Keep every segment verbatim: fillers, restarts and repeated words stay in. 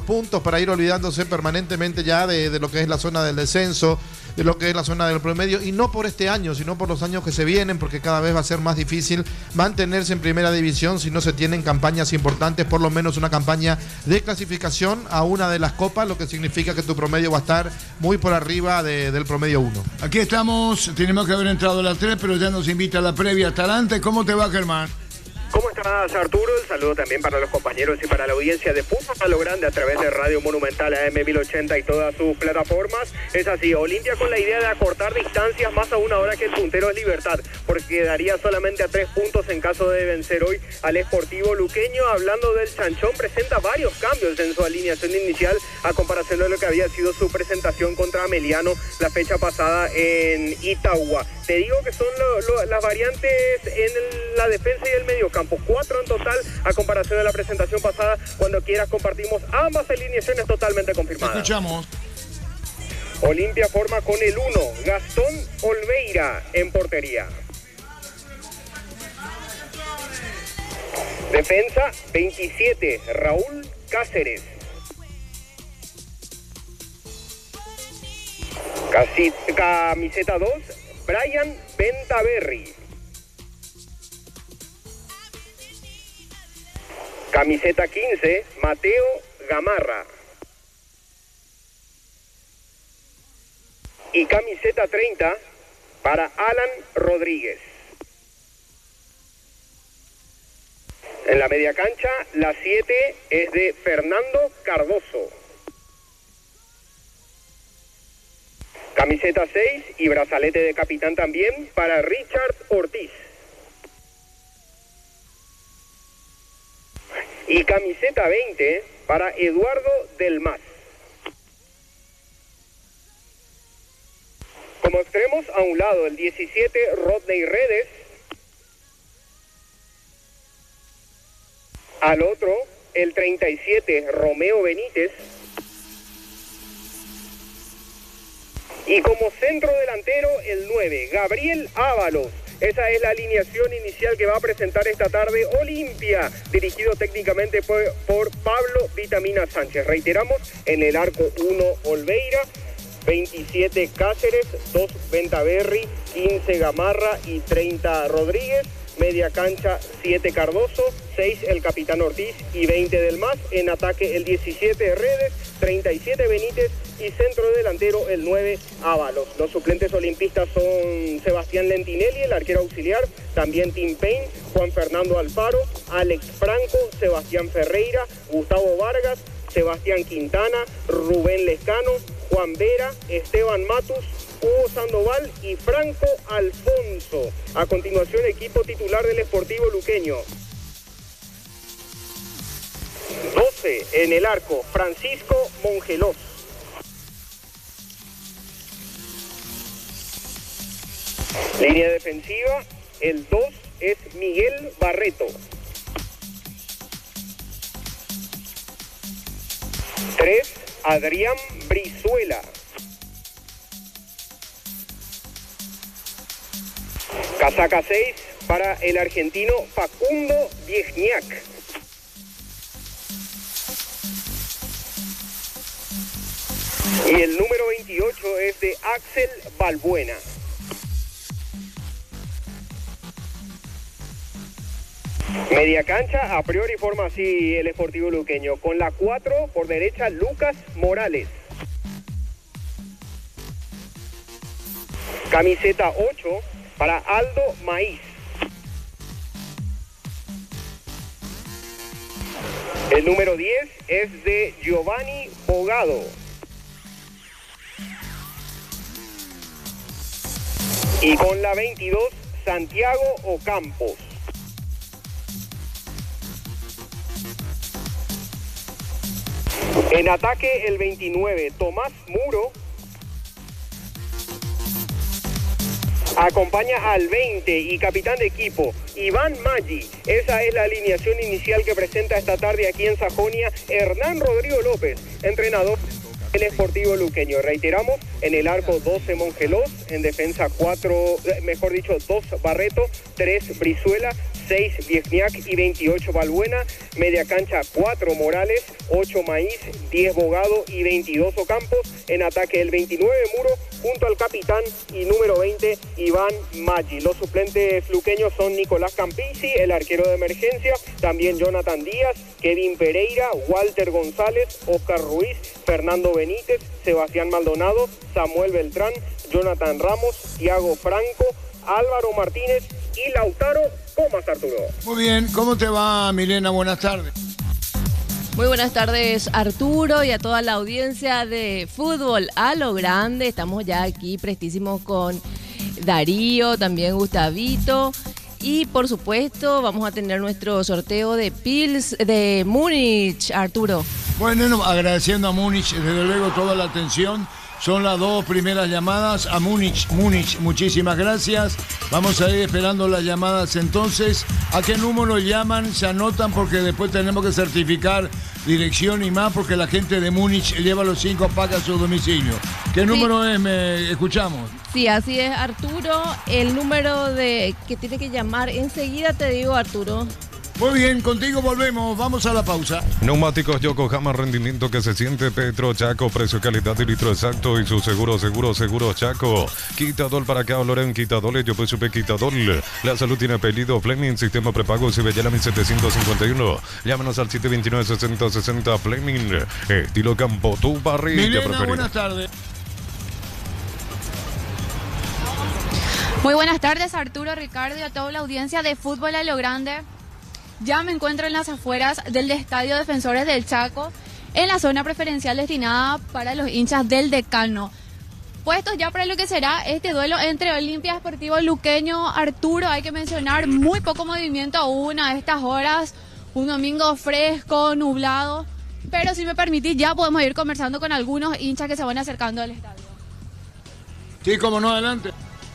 puntos para ir olvidándose permanentemente ya de, de lo que es la zona del descenso, de lo que es la zona del promedio, y no por este año, sino por los años que se vienen, porque cada vez va a ser más difícil mantenerse en primera división si no se tienen campañas importantes, por lo menos una campaña de clasificación a una de las copas, lo que significa que tu promedio va a estar muy por arriba de, del promedio uno. Aquí estamos, tenemos que haber entrado a las tres, pero ya nos invita a la previa hasta adelante. ¿Cómo te va, Germán? ¿Cómo estás, Arturo? El saludo también para los compañeros y para la audiencia de Fútbol a lo Grande a través de Radio Monumental A M mil ochenta y todas sus plataformas. Es así, Olimpia con la idea de acortar distancias más aún ahora que el puntero es Libertad, porque quedaría solamente a tres puntos en caso de vencer hoy al Sportivo Luqueño. Hablando del Chanchón, presenta varios cambios en su alineación inicial a comparación de lo que había sido su presentación contra Ameliano la fecha pasada en Itagua. Te digo que son lo, lo, las variantes en el, la defensa y el mediocampo, cuatro en total a comparación de la presentación pasada. Cuando quieras compartimos ambas alineaciones totalmente confirmadas. Escuchamos. Olimpia forma con el uno, Gastón Olveira en portería. Defensa veintisiete, Raúl Cáceres. Casi, camiseta dos, Brian Bentaberry. Camiseta quince, Mateo Gamarra. Y camiseta treinta para Alan Rodríguez. En la media cancha, la siete es de Fernando Cardoso. Camiseta seis y brazalete de capitán también para Richard Ortiz. Y camiseta veinte para Eduardo Del Mas. Como extremos, a un lado el diecisiete, Rodney Redes. Al otro, el treinta y siete, Romeo Benítez. Y como centro delantero, el nueve, Gabriel Ábalos. Esa es la alineación inicial que va a presentar esta tarde Olimpia, dirigido técnicamente por, por Pablo Vitamina Sánchez. Reiteramos, en el arco uno, Olveira, veintisiete Cáceres, dos Bentaberry, quince Gamarra y treinta Rodríguez. Media cancha, siete Cardoso, seis el capitán Ortiz y veinte Del Mas. En ataque, el diecisiete Redes, treinta y siete Benítez y centro delantero, el nueve Ábalos. Los suplentes olimpistas son Sebastián Lentinelli, el arquero auxiliar, también Tim Payne, Juan Fernando Alfaro, Alex Franco, Sebastián Ferreira, Gustavo Vargas, Sebastián Quintana, Rubén Lescano, Juan Vera, Esteban Matus, Hugo Sandoval y Franco Alfonso. A continuación, equipo titular del Sportivo Luqueño. doce en el arco, Francisco Mongelós. Línea defensiva, el dos es Miguel Barreto. tres, Adrián Brizuela. Casaca seis para el argentino Facundo Viechniak. Y el número veintiocho es de Axel Balbuena. Media cancha, a priori forma así el Sportivo Luqueño. Con la cuatro, por derecha, Lucas Morales. Camiseta ocho para Aldo Maíz. El número diez es de Giovanni Bogado. Y con la veintidós, Santiago Ocampos. En ataque, el veintinueve, Tomás Muro. Acompaña al veinte y capitán de equipo, Iván Maggi. Esa es la alineación inicial que presenta esta tarde aquí en Sajonia Hernán Rodrigo López, entrenador del Sportivo Luqueño. Reiteramos, en el arco doce Mongelós, en defensa cuatro, mejor dicho, dos Barreto, tres Brizuela, seis Viesniak y veintiocho Balbuena. Media cancha, cuatro Morales, ocho Maíz, diez Bogado y veintidós Ocampos. En ataque el veintinueve Muro junto al capitán y número veinte Iván Maggi. Los suplentes luqueños son Nicolás Campisi, el arquero de emergencia, también Jonathan Díaz, Kevin Pereira, Walter González, Oscar Ruiz, Fernando Benítez, Sebastián Maldonado, Samuel Beltrán, Jonathan Ramos, Thiago Franco, Álvaro Martínez y Lautaro Comas, Arturo. Muy bien, ¿cómo te va, Milena? Buenas tardes. Muy buenas tardes, Arturo, y a toda la audiencia de Fútbol a lo Grande. Estamos ya aquí prestísimos con Darío, también Gustavito. Y por supuesto vamos a tener nuestro sorteo de Pils de Múnich, Arturo. Bueno, no, agradeciendo a Múnich, desde luego, toda la atención. Son las dos primeras llamadas a Múnich. Múnich, muchísimas gracias. Vamos a ir esperando las llamadas entonces. ¿A qué número llaman? Se anotan porque después tenemos que certificar dirección y más porque la gente de Múnich lleva los cinco packs a su domicilio. ¿Qué sí. número es? ¿Me escuchamos? Sí, así es, Arturo. El número de que tiene que llamar enseguida te digo, Arturo. Muy bien, contigo volvemos, vamos a la pausa. Neumáticos Yokohama, rendimiento que se siente. Petro Chaco, precio, calidad y litro exacto. Y su seguro, seguro, seguro Chaco. Quitadol para acá, Loren, Quitadol, yo pues supe Quitadol. La salud tiene apellido, Fleming, sistema prepago, Sibellana mil setecientos cincuenta y uno. Llámanos al siete dos nueve, seis cero seis cero, Fleming, estilo campo, tu barrilla Milena, preferida. Buenas tardes. Muy buenas tardes, Arturo, Ricardo y a toda la audiencia de Fútbol a lo Grande. Ya me encuentro en las afueras del Estadio Defensores del Chaco, en la zona preferencial destinada para los hinchas del Decano. Puestos ya para lo que será este duelo entre Olimpia Sportivo Luqueño. Arturo, hay que mencionar, muy poco movimiento aún a estas horas, un domingo fresco, nublado, pero si me permitís ya podemos ir conversando con algunos hinchas que se van acercando al estadio. Sí, cómo no, adelante.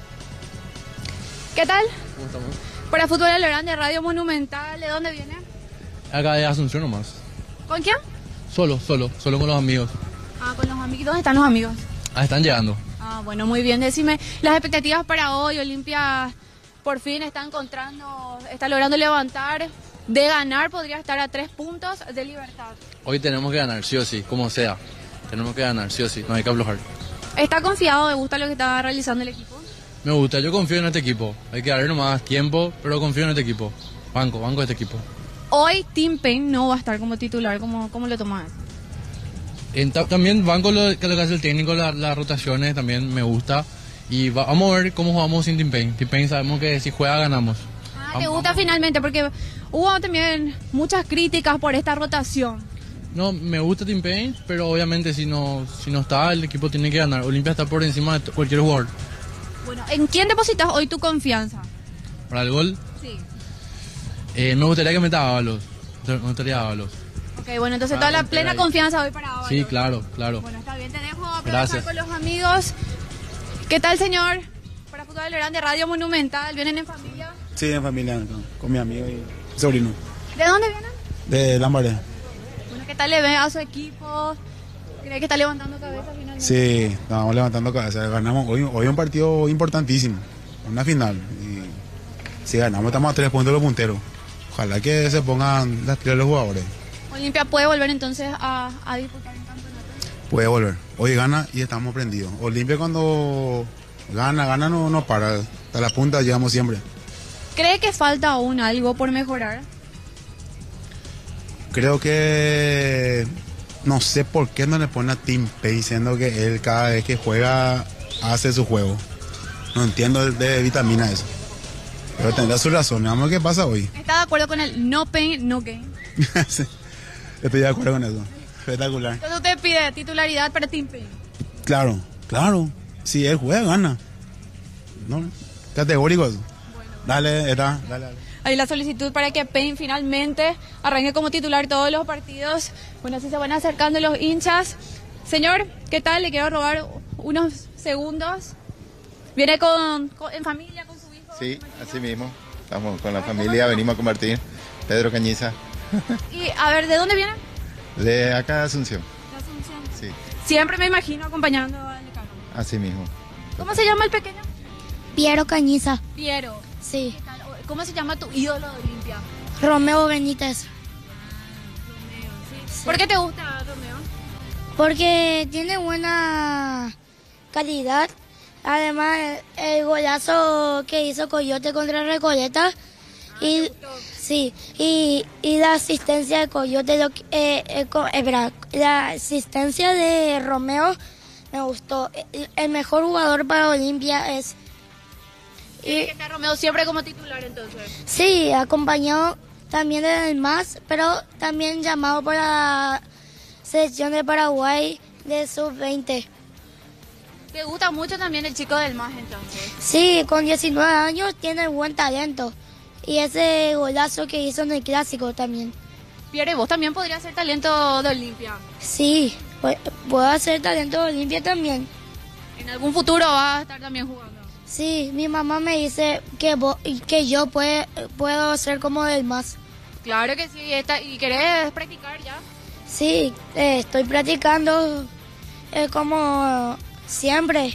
¿Qué tal? ¿Cómo estamos? Para Fútbol a lo Grande, Radio Monumental, ¿de dónde viene? Acá de Asunción nomás. ¿Con quién? Solo, solo, solo con los amigos. Ah, con los amigos. ¿Dónde están los amigos? Ah, están llegando. Ah, bueno, muy bien. Decime, las expectativas para hoy. Olimpia por fin está encontrando, está logrando levantar. De ganar podría estar a tres puntos de Libertad. Hoy tenemos que ganar, sí o sí, como sea. Tenemos que ganar, sí o sí, no hay que aflojar. ¿Está confiado? ¿Le gusta lo que está realizando el equipo? Me gusta, yo confío en este equipo. Hay que darle nomás tiempo, pero confío en este equipo. Banco, banco de este equipo. Hoy Tim Payne no va a estar como titular, ¿cómo, cómo lo tomas? En, también banco lo que, lo que hace el técnico, la, las rotaciones también me gusta. Y va, vamos a ver cómo jugamos sin Tim Payne. Tim Payne sabemos que si juega ganamos. Ah, vamos, ¿te gusta vamos. Finalmente? Porque hubo también muchas críticas por esta rotación. No, me gusta Tim Payne, pero obviamente si no, si no está, el equipo tiene que ganar. Olimpia está por encima de cualquier jugador. Bueno, ¿en quién depositas hoy tu confianza? ¿Para el gol? Sí. Eh, me gustaría que meta Ábalos. Me gustaría Ábalos. Ok, bueno, entonces Para toda la romper plena ahí. confianza hoy para Ábalos. Sí, claro, claro. Bueno, está bien, te dejo aprovechar Gracias. con los amigos. ¿Qué tal, señor? Para Fútbol a lo Grande, Radio Monumental, ¿vienen en familia? Sí, en familia, con, con mi amigo y sobrino. ¿De dónde vienen? De Lambaré. Bueno, ¿qué tal le ve a su equipo? ¿Cree que está levantando cabeza finalmente? Sí, estamos levantando cabeza. Ganamos hoy, hoy un partido importantísimo, una final. Y si ganamos, estamos a tres puntos de los punteros. Ojalá que se pongan las pilas de los jugadores. Olimpia puede volver entonces a, a disputar el campeonato. Puede volver. Hoy gana y estamos prendidos. Olimpia cuando gana, gana no, no para. Hasta la punta llegamos siempre. ¿Cree que falta aún algo por mejorar? Creo que no sé por qué no le pone a Tim Payne, siendo que él cada vez que juega hace su juego. No entiendo de, de vitamina eso. Pero tendrá su razón. Vamos a ver qué pasa hoy. ¿Está de acuerdo con el no pain, no gain? Sí, estoy de acuerdo con eso. Espectacular. Entonces usted pide titularidad para Tim Payne. Claro, claro. Si él juega, gana. No, categórico eso. Bueno. Dale, está, dale, dale. Ahí la solicitud para que Payne finalmente arranque como titular todos los partidos. Bueno, así se van acercando los hinchas. Señor, ¿qué tal? Le quiero robar unos segundos. ¿Viene con, con en familia, con su hijo? Sí, así mismo. Estamos con la familia, venimos a compartir. Pedro Cañiza. Y a ver, ¿de dónde viene? De acá de Asunción. De Asunción. Sí, Siempre me imagino acompañando al decano. así mismo. ¿Cómo se llama el pequeño? Piero Cañiza. Piero. Sí. ¿Qué tal? ¿cómo se llama tu ídolo de Olimpia? Romeo Benítez. ¿Por qué te gusta Romeo? Porque tiene buena calidad. Además, el, el golazo que hizo Coyote contra Recoleta. Y, sí, y, y la asistencia de Coyote, lo, que- eh, eh, co- eh, espera, la asistencia de Romeo me gustó. El, el mejor jugador para Olimpia es... ¿Y que está Romeo siempre como titular entonces? Sí, acompañado también del MAS, pero también llamado para la selección de Paraguay de sub veinte. ¿Te gusta mucho también el chico del MAS entonces? Sí, con diecinueve años tiene buen talento. Y ese golazo que hizo en el clásico también. Pierre, vos también podrías ser talento de Olimpia. Sí, pu- puedo hacer talento de Olimpia también. En algún futuro vas a estar también jugando. Sí, mi mamá me dice que, vo- que yo puede- puedo ser como del MAS. Claro que sí, está, y querés practicar ya. Sí, eh, estoy practicando eh, como siempre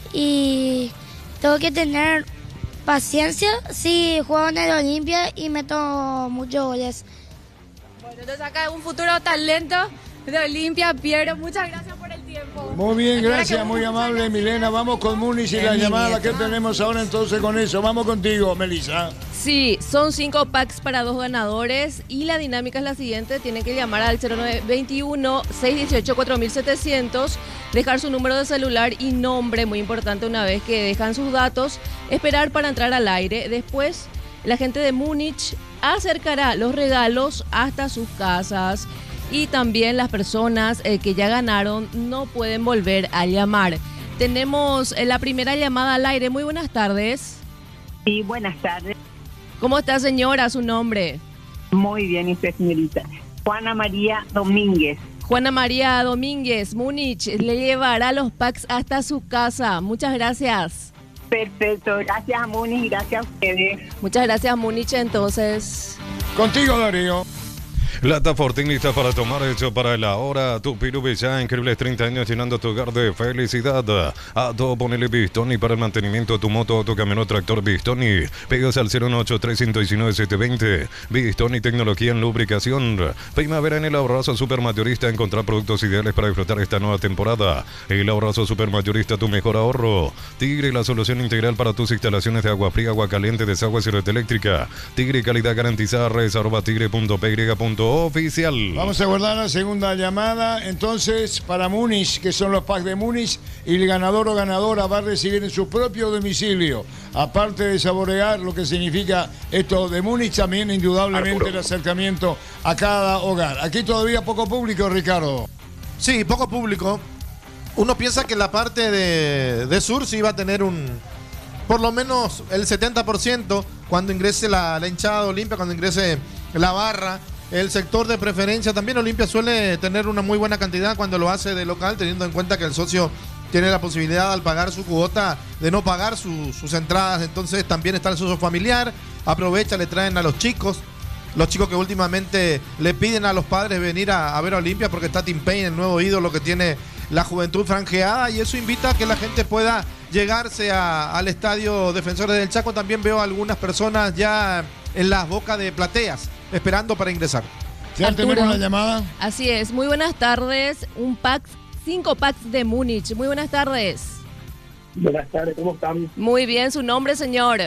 y tengo que tener paciencia si juego en el Olimpia y meto muchos goles. Bueno, te saca un futuro talento de Olimpia, Piero. Muchas gracias por el tiempo. Muy bien, Espero gracias, que muy muchas amable, gracias. Milena. Vamos con Múnich y Es la mi llamada nieto. que tenemos ahora entonces con eso. Vamos contigo, Melissa. Sí, son cinco packs para dos ganadores y la dinámica es la siguiente. Tienen que llamar al cero nueve veintiuno, seiscientos dieciocho, cuatro mil setecientos, dejar su número de celular y nombre, muy importante una vez que dejan sus datos, esperar para entrar al aire. Después, la gente de Múnich acercará los regalos hasta sus casas y también las personas eh, que ya ganaron no pueden volver a llamar. Tenemos eh, la primera llamada al aire. Muy buenas tardes. Sí, buenas tardes. ¿Cómo está, señora? Su nombre. Muy bien, y usted, señorita. Juana María Domínguez. Juana María Domínguez, Múnich, le llevará los packs hasta su casa. Muchas gracias. Perfecto, gracias a Moni y gracias a ustedes. Muchas gracias, Múnich, entonces. Contigo, Darío. Lata Fortín lista para tomar, hecho para la hora. Tu Pirubi ya, increíbles treinta años llenando tu hogar de felicidad. A todo ponele Bistoni para el mantenimiento de tu moto, auto, camión, tractor Bistoni. Pegas al cero uno ocho, tres uno nueve, siete dos cero. Bistoni, tecnología en lubricación. Primavera en el Ahorrazo Supermayorista. Encontrar productos ideales para disfrutar esta nueva temporada. El Ahorrazo Supermayorista, tu mejor ahorro. Tigre, la solución integral para tus instalaciones de agua fría, agua caliente, desagüe y red eléctrica. Tigre, calidad garantizada. Redes arroba tigre punto p y punto oficial. Vamos a guardar la segunda llamada. Entonces, para Múnich, que son los packs de Múnich, y el ganador o ganadora va a recibir en su propio domicilio, aparte de saborear lo que significa esto de Múnich, también indudablemente el acercamiento a cada hogar. Aquí todavía poco público, Ricardo. Sí, poco público. Uno piensa que la parte de, de sur sí va a tener un, por lo menos el setenta por ciento cuando ingrese la, la hinchada de Olimpia, cuando ingrese la barra. El sector de preferencia también Olimpia suele tener una muy buena cantidad cuando lo hace de local, teniendo en cuenta que el socio tiene la posibilidad al pagar su cuota de no pagar su, sus entradas. Entonces también está el socio familiar, aprovecha, le traen a los chicos, los chicos que últimamente le piden a los padres venir a, a ver a Olimpia porque está Tim Payne, el nuevo ídolo que tiene la juventud franjeada, y eso invita a que la gente pueda llegarse a, al estadio Defensores del Chaco. También veo algunas personas ya en las bocas de plateas esperando para ingresar. ¿Ya Arturo. tenemos la llamada? Así es, muy buenas tardes. Un pack, cinco packs de Múnich. Muy buenas tardes. Buenas tardes, ¿cómo están? Muy bien, su nombre, señor.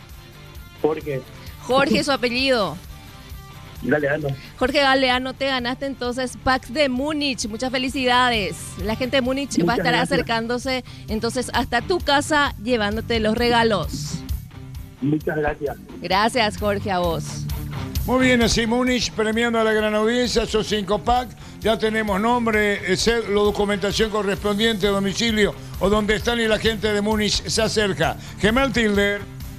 Jorge. Jorge, su apellido. Galeano. Jorge Galeano, te ganaste entonces packs de Múnich. Muchas felicidades. La gente de Múnich va a Muchas estar gracias. acercándose entonces hasta tu casa llevándote los regalos. Muchas gracias. Gracias, Jorge, a vos. Muy bien, así Múnich premiando a la gran audiencia, esos cinco packs. Ya tenemos nombre, eh, ced- la documentación correspondiente, domicilio o donde están, y la gente de Múnich se acerca. Gemal Tilder.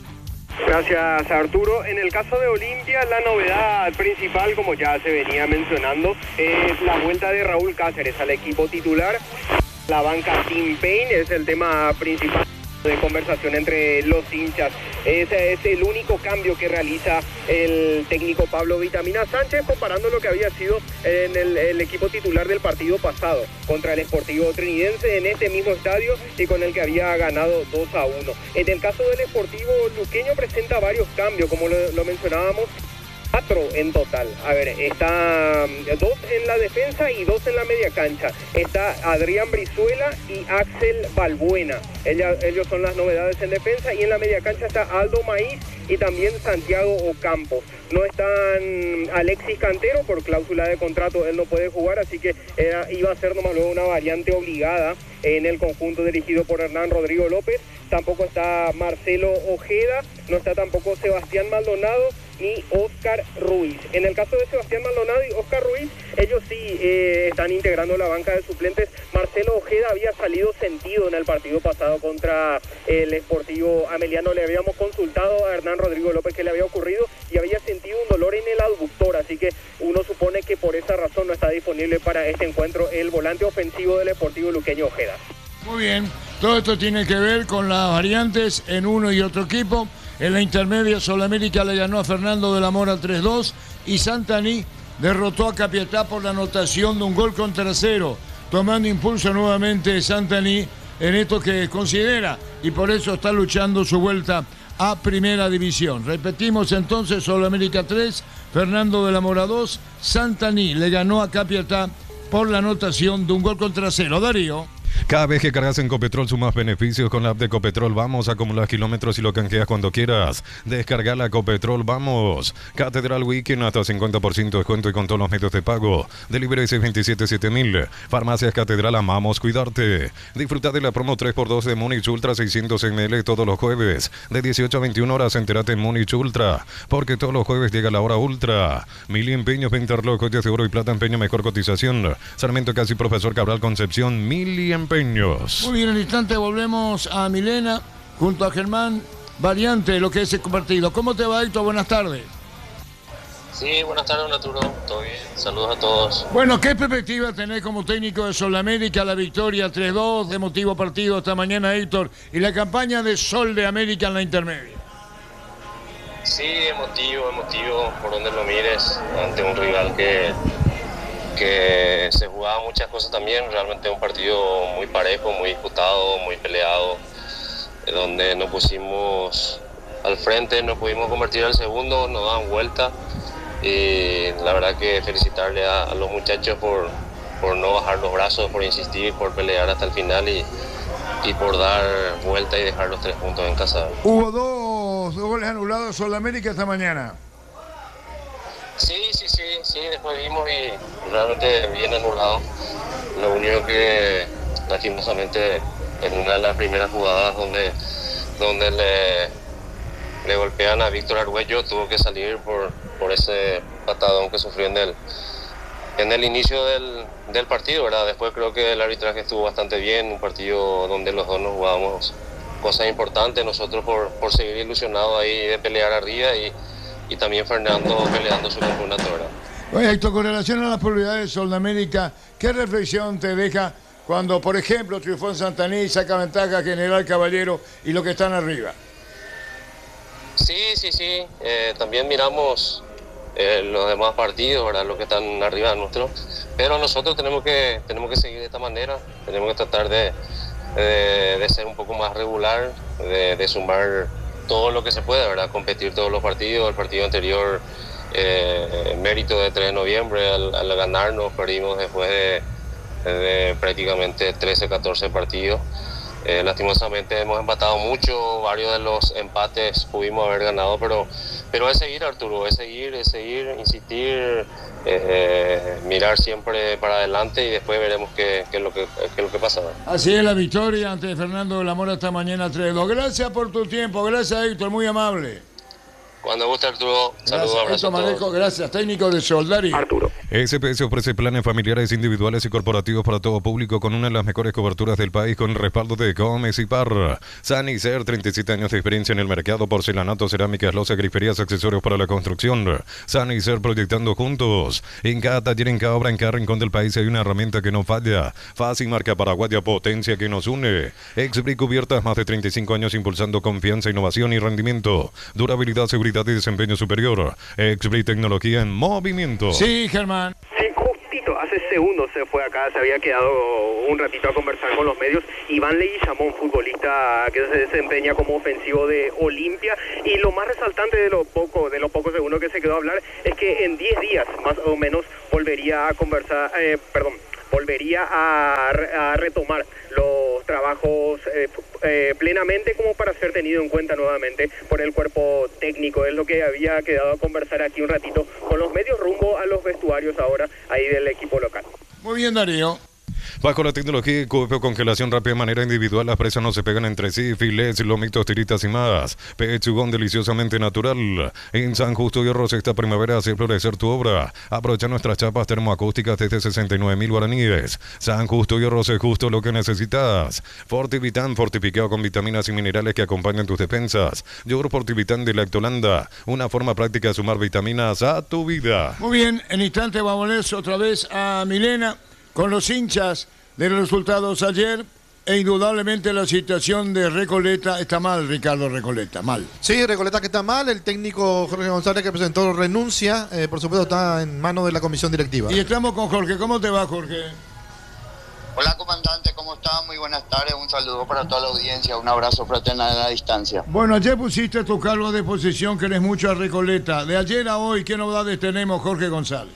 Gracias, Arturo. En el caso de Olimpia, la novedad principal, como ya se venía mencionando, es la vuelta de Raúl Cáceres al equipo titular. La banca Tim Payne es el tema principal. de conversación entre los hinchas. Ese es el único cambio que realiza el técnico Pablo Vitamina Sánchez, comparando lo que había sido en el, el equipo titular del partido pasado contra el Sportivo Trinidense en este mismo estadio y con el que había ganado dos a uno. En el caso del Sportivo Luqueño presenta varios cambios, como lo, lo mencionábamos. Cuatro en total. A ver, está dos en la defensa y dos en la media cancha. Está Adrián Brizuela y Axel Balbuena. Ella, ellos son las novedades en defensa. Y en la media cancha está Aldo Maíz y también Santiago Ocampos. No están Alexis Cantero, por cláusula de contrato él no puede jugar, así que era, iba a ser nomás luego una variante obligada en el conjunto dirigido por Hernán Rodrigo López. Tampoco está Marcelo Ojeda, no está tampoco Sebastián Maldonado ni Oscar Ruiz. En el caso de Sebastián Maldonado y Oscar Ruiz, ellos sí eh, están integrando la banca de suplentes. Marcelo Ojeda había salido sentido en el partido pasado contra el Sportivo Ameliano. Le habíamos consultado a Hernán Rodrigo López qué le había ocurrido y había sentido un dolor en el aductor, así que uno supone que por esa razón no está disponible para este encuentro el volante ofensivo del Sportivo Luqueño Ojeda. Muy bien, todo esto tiene que ver con las variantes en uno y otro equipo. En la intermedia, Solamérica le ganó a Fernando de la Mora tres dos y Santaní derrotó a Capiatá por la anotación de un gol contra cero, tomando impulso nuevamente Santaní en esto que considera y por eso está luchando su vuelta a Primera División. Repetimos entonces, Solamérica tres, Fernando de la Mora dos, Santaní le ganó a Capiatá por la anotación de un gol contra cero. Darío. Cada vez que cargas en Copetrol sumas beneficios con la app de Copetrol. Vamos, acumulas kilómetros y lo canjeas cuando quieras. Descarga la Copetrol, vamos. Catedral Weekend hasta cincuenta por ciento de descuento y con todos los medios de pago. Delivery seis veintisiete siete mil. Farmacias Catedral, amamos cuidarte. Disfruta de la promo tres por dos de Múnich Ultra seiscientos mililitros todos los jueves. De dieciocho a veintiuna horas, entérate en Múnich Ultra. Porque todos los jueves llega la hora ultra. Mil empeños, venta reloj, joyas de oro y plata, empeño, mejor cotización. Sarmiento Casi, Profesor Cabral Concepción, mil empeños. Muy bien, en el instante volvemos a Milena junto a Germán Variante, lo que es el partido. ¿Cómo te va, Héctor? Buenas tardes. Sí, buenas tardes, Arturo. Todo bien. Saludos a todos. Bueno, ¿qué perspectiva tenés como técnico de Solamérica? La victoria tres dos, emotivo partido esta mañana, Héctor, y la campaña de Sol de América en la intermedia. Sí, emotivo, emotivo, por donde lo mires, ante un rival que... que se jugaba muchas cosas también, realmente un partido muy parejo, muy disputado, muy peleado, donde nos pusimos al frente, nos pudimos convertir al segundo, nos dan vuelta y la verdad que felicitarle a, a los muchachos por, por no bajar los brazos, por insistir, por pelear hasta el final y, y por dar vuelta y dejar los tres puntos en casa. Hubo dos, dos goles anulados en Solamérica esta mañana. Sí, sí, sí, sí, después vimos y realmente bien anulado. Lo único que lastimosamente en una de las primeras jugadas donde, donde le, le golpean a Víctor Argüello tuvo que salir por, por ese patadón que sufrió en el, en el inicio del, del partido, ¿verdad? Después creo que el arbitraje estuvo bastante bien, un partido donde los dos nos jugábamos cosas importantes, nosotros por, por seguir ilusionados ahí de pelear arriba y y también Fernando peleando su campeonato, ¿verdad? Oye, Héctor, con relación a las probabilidades de Solamérica, ¿qué reflexión te deja cuando, por ejemplo, triunfó en Santaní, saca ventaja General Caballero y los que están arriba? Sí, sí, sí. Eh, también miramos eh, los demás partidos, ¿verdad? Los que están arriba nuestro. Pero nosotros tenemos que, tenemos que seguir de esta manera. Tenemos que tratar de, de, de ser un poco más regular, de, de sumar todo lo que se puede, ¿verdad? Competir todos los partidos. El partido anterior, eh, mérito de tres de noviembre, al, al ganarnos perdimos después de, de prácticamente trece, catorce partidos. Eh, lastimosamente hemos empatado mucho, varios de los empates pudimos haber ganado, pero, pero es seguir, Arturo, es seguir, es seguir, insistir, eh, mirar siempre para adelante y después veremos qué, qué, es, lo que, qué es lo que pasa. Así es la victoria ante Fernando de la Mora esta mañana tres dos. Gracias por tu tiempo, gracias, Héctor, muy amable. Cuando guste, Arturo, saludos, abrazo a todos. Gracias, técnico de Soldario. Arturo. S P S ofrece planes familiares individuales y corporativos para todo público con una de las mejores coberturas del país con el respaldo de Gómez y Parra. Sanicer, treinta y siete años de experiencia en el mercado, porcelanato, cerámicas, losas, griferías, accesorios para la construcción. Sanicer, proyectando juntos. En cada taller, en cada obra, en cada rincón del país hay una herramienta que no falla. Fácil, marca paraguaya, potencia que nos une. Exbri Cubiertas, más de treinta y cinco años impulsando confianza, innovación y rendimiento. Durabilidad, seguridad y desempeño superior. Exbri, tecnología en movimiento. Sí, Germán. Sí, justito, hace segundos se fue acá, se había quedado un ratito a conversar con los medios. Iván Leguizamón, futbolista que se desempeña como ofensivo de Olimpia, y lo más resaltante de lo poco, de los pocos segundos que se quedó a hablar, es que en diez días más o menos volvería a conversar, eh, perdón, volvería a, a retomar los trabajos eh, eh, plenamente, como para ser tenido en cuenta nuevamente por el cuerpo técnico. Es lo que había quedado a conversar aquí un ratito con los medios rumbo a los vestuarios ahora ahí del equipo local. Muy bien, Darío. Bajo la tecnología de Q F congelación rápida de manera individual, las presas no se pegan entre sí, filets, lomitos, tiritas y más. Pechugón deliciosamente natural. En San Justo y Arroz esta primavera hace florecer tu obra. Aprovecha nuestras chapas termoacústicas desde sesenta y nueve mil guaraníes. San Justo y Arroz es justo lo que necesitas. Fortivitán, fortificado con vitaminas y minerales que acompañan tus despensas. Yogur Fortivitán de Lactolanda, una forma práctica de sumar vitaminas a tu vida. Muy bien, en instante vamos a leer otra vez a Milena con los hinchas de los resultados ayer, e indudablemente la situación de Recoleta está mal, Ricardo Recoleta, mal. Sí, Recoleta que está mal, el técnico Jorge González que presentó renuncia, eh, por supuesto está en manos de la comisión directiva. Y estamos con Jorge, ¿cómo te va, Jorge? Hola, comandante, ¿cómo está? Muy buenas tardes, un saludo para toda la audiencia, un abrazo fraternal a la distancia. Bueno, ayer pusiste tu cargo de posición, que eres mucho a Recoleta. De ayer a hoy, ¿qué novedades tenemos, Jorge González?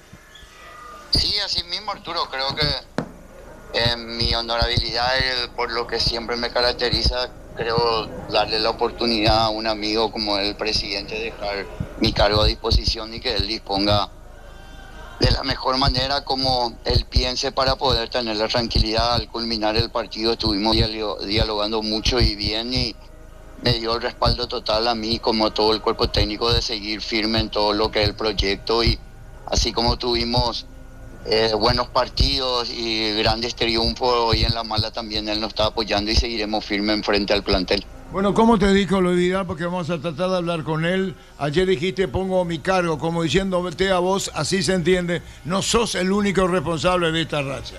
Sí, así mismo, Arturo, creo que eh, mi honorabilidad, eh, por lo que siempre me caracteriza, creo darle la oportunidad a un amigo como el presidente de dejar mi cargo a disposición y que él disponga de la mejor manera como él piense para poder tener la tranquilidad. Al culminar el partido estuvimos dialogando mucho y bien, y me dio el respaldo total a mí como a todo el cuerpo técnico de seguir firme en todo lo que es el proyecto, y así como tuvimos Eh, buenos partidos y grandes triunfos, hoy en la mala también él nos está apoyando y seguiremos firmes frente al plantel. Bueno, ¿cómo te dijo lo ideal? Porque vamos a tratar de hablar con él. Ayer dijiste, pongo mi cargo, como diciéndote a vos, así se entiende, no sos el único responsable de esta racha.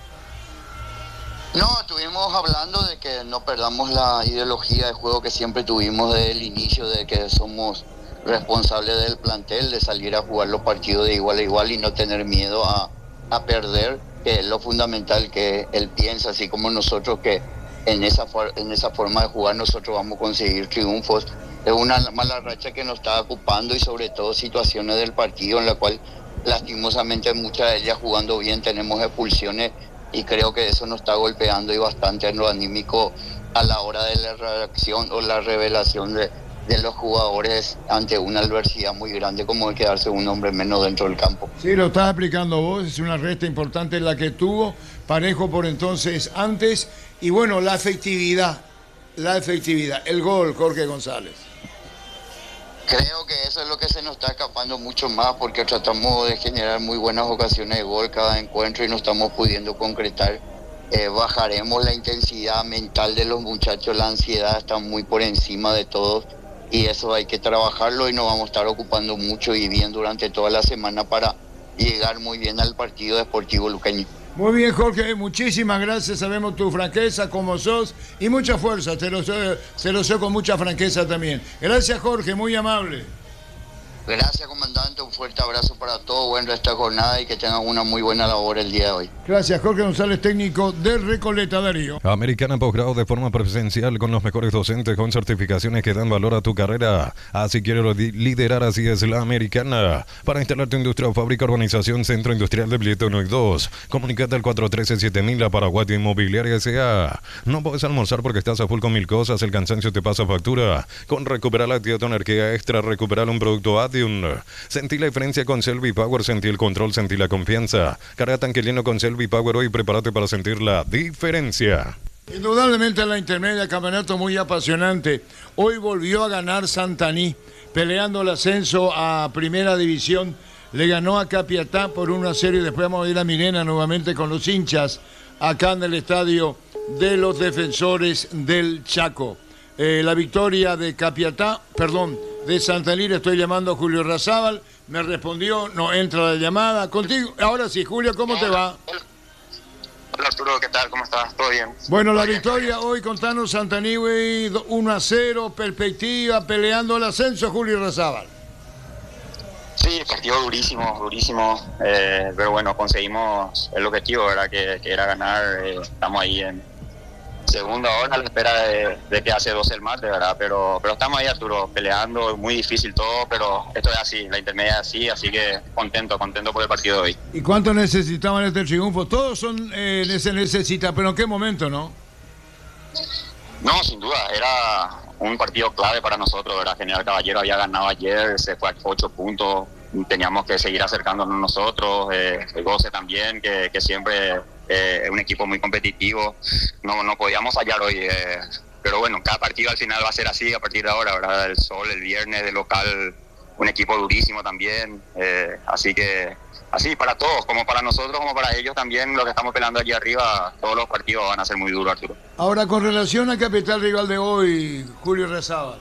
No, estuvimos hablando de que no perdamos la ideología de juego que siempre tuvimos desde el inicio, de que somos responsable del plantel, de salir a jugar los partidos de igual a igual y no tener miedo a, a perder, que es lo fundamental, que él piensa, así como nosotros, que en esa, en esa forma de jugar nosotros vamos a conseguir triunfos. Es una mala racha que nos está ocupando, y sobre todo situaciones del partido en la cual lastimosamente muchas de ellas jugando bien tenemos expulsiones, y creo que eso nos está golpeando y bastante en lo anímico a la hora de la reacción o la revelación de de los jugadores ante una adversidad muy grande como es quedarse un hombre menos dentro del campo. Sí, lo estás explicando vos, es una resta importante la que tuvo, parejo por entonces antes, y bueno, la efectividad, la efectividad, el gol, Jorge González. Creo que eso es lo que se nos está escapando mucho más, porque tratamos de generar muy buenas ocasiones de gol cada encuentro y no estamos pudiendo concretar. Eh, bajaremos la intensidad mental de los muchachos, la ansiedad está muy por encima de todos, y eso hay que trabajarlo, y nos vamos a estar ocupando mucho y bien durante toda la semana para llegar muy bien al partido Deportivo Luqueño. Muy bien, Jorge, muchísimas gracias, sabemos tu franqueza, como sos, y mucha fuerza, te lo sé, se lo sé con mucha franqueza también. Gracias, Jorge, muy amable. Gracias, comandante, un fuerte abrazo para todos, buen resto de jornada y que tengan una muy buena labor el día de hoy. Gracias, Jorge González, técnico de Recoleta, Darío. Americana posgrado de forma presencial con los mejores docentes con certificaciones que dan valor a tu carrera. Así quiero liderar, así es la Americana. Para instalar tu industria o fábrica, urbanización, centro industrial de Billete uno y dos. Comunicate al cuatro uno tres siete mil, la Paraguay Inmobiliaria S A. No puedes almorzar porque estás a full con mil cosas, el cansancio te pasa factura. Con Recuperar la actividad, tu energía extra, recuperar un producto A. Sentí la diferencia con Selvi Power, sentí el control, sentí la confianza. Carga tanque lleno con Selvi Power hoy, prepárate para sentir la diferencia. Indudablemente la intermedia, campeonato muy apasionante. Hoy volvió a ganar Santaní, peleando el ascenso a Primera División. le ganó a Capiatá por uno a cero y después vamos a ir a Milena nuevamente con los hinchas acá en el estadio de los Defensores del Chaco. Eh, la victoria de Capiatá, perdón, de Santa Lira, estoy llamando a Julio Razábal, me respondió, no entra la llamada. Contigo, ahora sí, Julio, ¿cómo te va? Hola Arturo, ¿qué tal? ¿Cómo estás? ¿Todo bien? Bueno, la victoria hoy, contanos, Santa Nigüey, uno a cero, perspectiva, peleando el ascenso, Julio Razábal. Sí, partido durísimo, durísimo, eh, pero bueno, conseguimos el objetivo, ¿verdad? Que, que era ganar, eh, estamos ahí en segunda hora a la espera de, de que hace doce el mate, ¿verdad? Pero, pero estamos ahí, Arturo, peleando, muy difícil todo, pero esto es así, la intermedia es así, así que contento, contento por el partido de hoy. ¿Y cuánto necesitaban este triunfo? Todos son, eh, se necesita, pero ¿en qué momento, no? No, sin duda, era un partido clave para nosotros, ¿verdad? General Caballero había ganado ayer, se fue a ocho puntos, teníamos que seguir acercándonos nosotros, eh, el Goce también, que, que siempre eh, es un equipo muy competitivo, no, no podíamos fallar hoy, eh, pero bueno, cada partido al final va a ser así a partir de ahora, ¿verdad? El Sol, el viernes, de local, un equipo durísimo también, eh, así que así para todos, como para nosotros, como para ellos también, lo que estamos peleando aquí arriba, todos los partidos van a ser muy duros, Arturo. Ahora, con relación a Capital rival de hoy, Julio Razábal.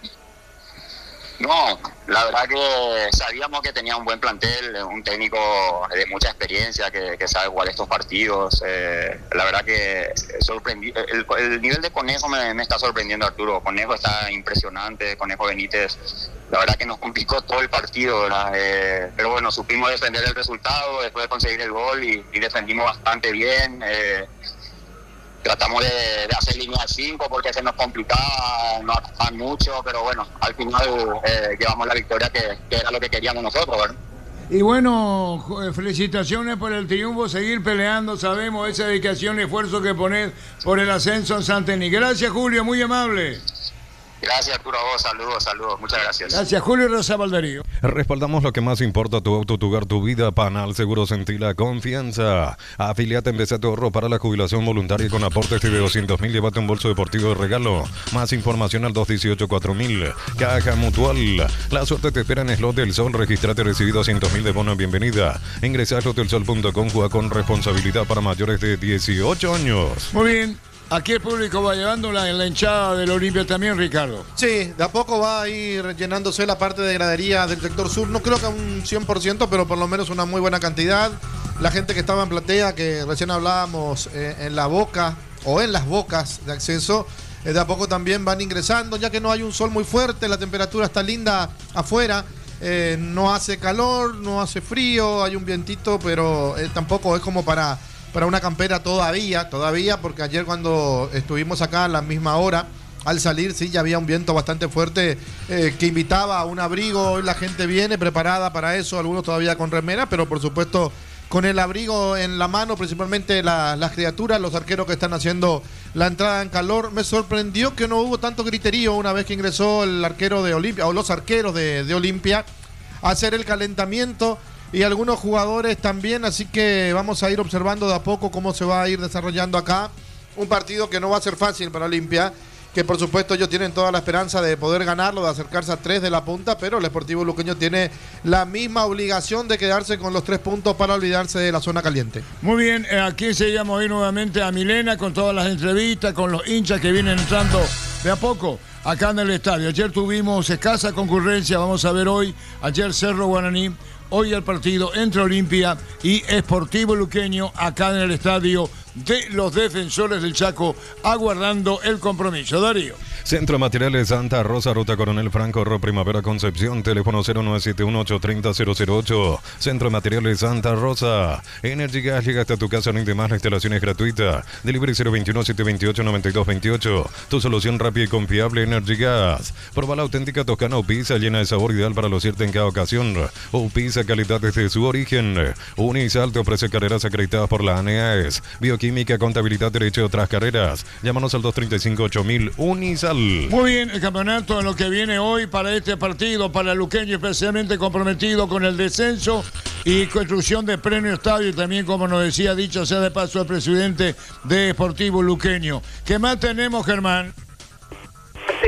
No, la verdad que sabíamos que tenía un buen plantel, un técnico de mucha experiencia que, que sabe jugar estos partidos. Eh, la verdad que sorprendí, el, el nivel de Conejo me, me está sorprendiendo, Arturo. Conejo está impresionante, Conejo Benítez. La verdad que nos complicó todo el partido, ¿verdad? Eh, pero bueno, supimos defender el resultado después de conseguir el gol y, y defendimos bastante bien. Eh, Tratamos de, de hacer línea cinco porque se nos complicaba, no atacaban mucho, pero bueno, al final eh, llevamos la victoria que, que era lo que queríamos nosotros, ¿verdad? Y bueno, felicitaciones por el triunfo, seguir peleando, sabemos esa dedicación y esfuerzo que poner por el ascenso en Santení. Gracias, Julio, muy amable. Gracias, Arturo, a vos, saludos, saludos, muchas gracias. Gracias, Julio Razábal Darío. Respaldamos lo que más importa, tu auto, tu hogar, tu vida. Panal Seguro, sentí la confianza. Afiliate, empecé tu ahorro para la jubilación voluntaria con aportes de doscientos mil. Llévate un bolso deportivo de regalo. Más información al dos dieciocho cuatro mil. Caja Mutual. La suerte te espera en Slot del Sol. Registrate, recibe doscientos mil de bono en bienvenida. Ingresa a slot del sol punto com. Juega con responsabilidad para mayores de dieciocho años. Muy bien. Aquí el público va llevando la, la hinchada del Olimpia también, Ricardo. Sí, de a poco va a ir llenándose la parte de gradería del sector sur. No creo que a un cien por ciento, pero por lo menos una muy buena cantidad. La gente que estaba en platea, que recién hablábamos eh, en la boca o en las bocas de acceso, eh, de a poco también van ingresando, ya que no hay un sol muy fuerte, la temperatura está linda afuera. Eh, no hace calor, no hace frío, hay un vientito, pero eh, tampoco es como para... para una campera todavía, todavía, porque ayer cuando estuvimos acá a la misma hora, al salir, sí, ya había un viento bastante fuerte eh, que invitaba a un abrigo. Hoy la gente viene preparada para eso, algunos todavía con remera, pero por supuesto con el abrigo en la mano, principalmente la, las criaturas, los arqueros que están haciendo la entrada en calor. Me sorprendió que no hubo tanto griterío una vez que ingresó el arquero de Olimpia, o los arqueros de, de Olimpia, a hacer el calentamiento. Y algunos jugadores también, así que vamos a ir observando de a poco cómo se va a ir desarrollando acá. Un partido que no va a ser fácil para Olimpia, que por supuesto ellos tienen toda la esperanza de poder ganarlo, de acercarse a tres de la punta, pero el Sportivo Luqueño tiene la misma obligación de quedarse con los tres puntos para olvidarse de la zona caliente. Muy bien, aquí seguimos hoy nuevamente a Milena con todas las entrevistas, con los hinchas que vienen entrando de a poco acá en el estadio. Ayer tuvimos escasa concurrencia, vamos a ver hoy, ayer Cerro Guaraní. Hoy el partido entre Olimpia y Sportivo Luqueño acá en el estadio de los Defensores del Chaco, aguardando el compromiso. Darío. Centro de Materiales Santa Rosa, Ruta Coronel Franco, Ro Primavera Concepción, teléfono cero nueve siete uno ocho tres cero cero cero ocho. Centro de Materiales Santa Rosa. Energy Gas llega hasta tu casa, no hay demás, la instalación es gratuita. Delivery cero veintiuno siete veintiocho noventa y dos veintiocho. Tu solución rápida y confiable, Energy Gas. Proba la auténtica Toscana o pizza llena de sabor, ideal para lucirte en cada ocasión. O pizza calidad desde su origen. Unisal te ofrece carreras acreditadas por la A N A E S. Bioquímica, contabilidad, derecho y otras carreras. Llámanos al dos treinta y cinco ocho mil. Unisal. Muy bien, el campeonato en lo que viene hoy para este partido, para el Luqueño especialmente comprometido con el descenso y construcción de premio estadio, y también, como nos decía, dicho sea de paso, el presidente de Sportivo Luqueño. ¿Qué más tenemos, Germán? Sí,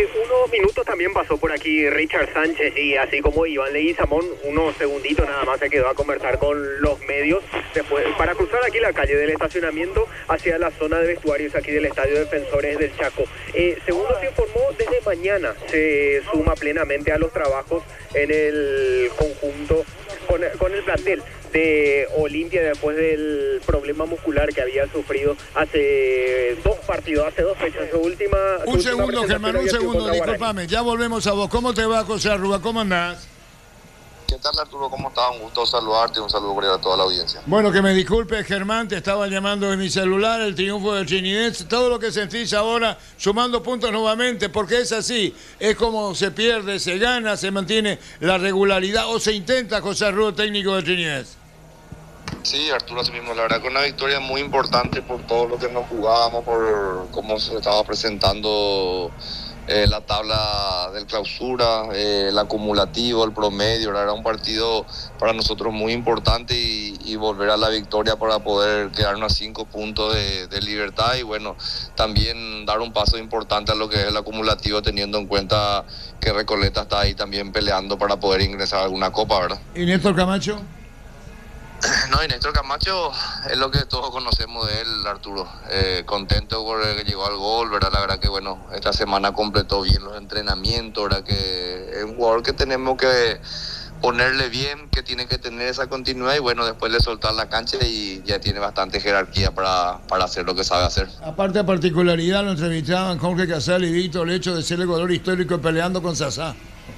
Hace unos minutos también pasó por aquí Richard Sánchez y así como Iván Leguizamón, unos segunditos nada más se quedó a conversar con los medios después, para cruzar aquí la calle del estacionamiento hacia la zona de vestuarios aquí del Estadio Defensores del Chaco. Eh, según nos informó, desde mañana se suma plenamente a los trabajos en el conjunto, con, con el plantel de Olimpia después del problema muscular que había sufrido hace dos partidos, hace dos fechas. Su última. Un su segundo, última Germán, un segundo, discúlpame, ya volvemos a vos. ¿Cómo te va, José Arruga? ¿Cómo andás? ¿Qué tal, Arturo? ¿Cómo estás? Un gusto saludarte y un saludo cordial a toda la audiencia. Bueno, que me disculpe, Germán, te estaba llamando de mi celular, el triunfo del Trinidad, todo lo que sentís ahora, sumando puntos nuevamente, porque es así, es como se pierde, se gana, se mantiene la regularidad, o se intenta, José Arruga, técnico de Trinidad. Sí, Arturo, así mismo, la verdad que una victoria muy importante por todo lo que nos jugábamos, por cómo se estaba presentando eh, la tabla del clausura, eh, el acumulativo, el promedio. Era un partido para nosotros muy importante y, y volver a la victoria para poder quedarnos a cinco puntos de, de libertad y bueno, también dar un paso importante a lo que es el acumulativo, teniendo en cuenta que Recoleta está ahí también peleando para poder ingresar a alguna copa, ¿verdad? ¿Y Néstor Camacho? No, y Néstor Camacho es lo que todos conocemos de él, Arturo. Eh, contento por que llegó al gol, ¿verdad? La verdad que, bueno, esta semana completó bien los entrenamientos, ¿verdad? Que es un jugador que tenemos que ponerle bien, que tiene que tener esa continuidad y, bueno, después de soltar la cancha y ya tiene bastante jerarquía para, para hacer lo que sabe hacer. Aparte de particularidad, lo entrevistaban Jorge Casal y Víctor, el hecho de ser el goleador histórico peleando con Sasá.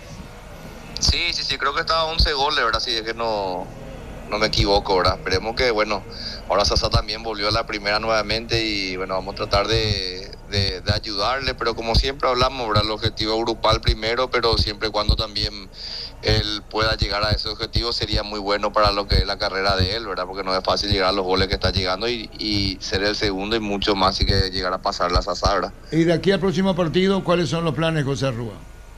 Sí, sí, sí, creo que estaba a once goles, ¿verdad? Sí, es que no... no me equivoco, ¿verdad? Esperemos que, bueno, ahora Sasá también volvió a la primera nuevamente y, bueno, vamos a tratar de, de, de ayudarle, pero como siempre hablamos, ¿verdad? El objetivo grupal primero, pero siempre y cuando también él pueda llegar a ese objetivo sería muy bueno para lo que es la carrera de él, ¿verdad? Porque no es fácil llegar a los goles que está llegando y, y ser el segundo y mucho más y que llegar a pasar la Sasá, ¿verdad? Y de aquí al próximo partido, ¿cuáles son los planes, José Arruga?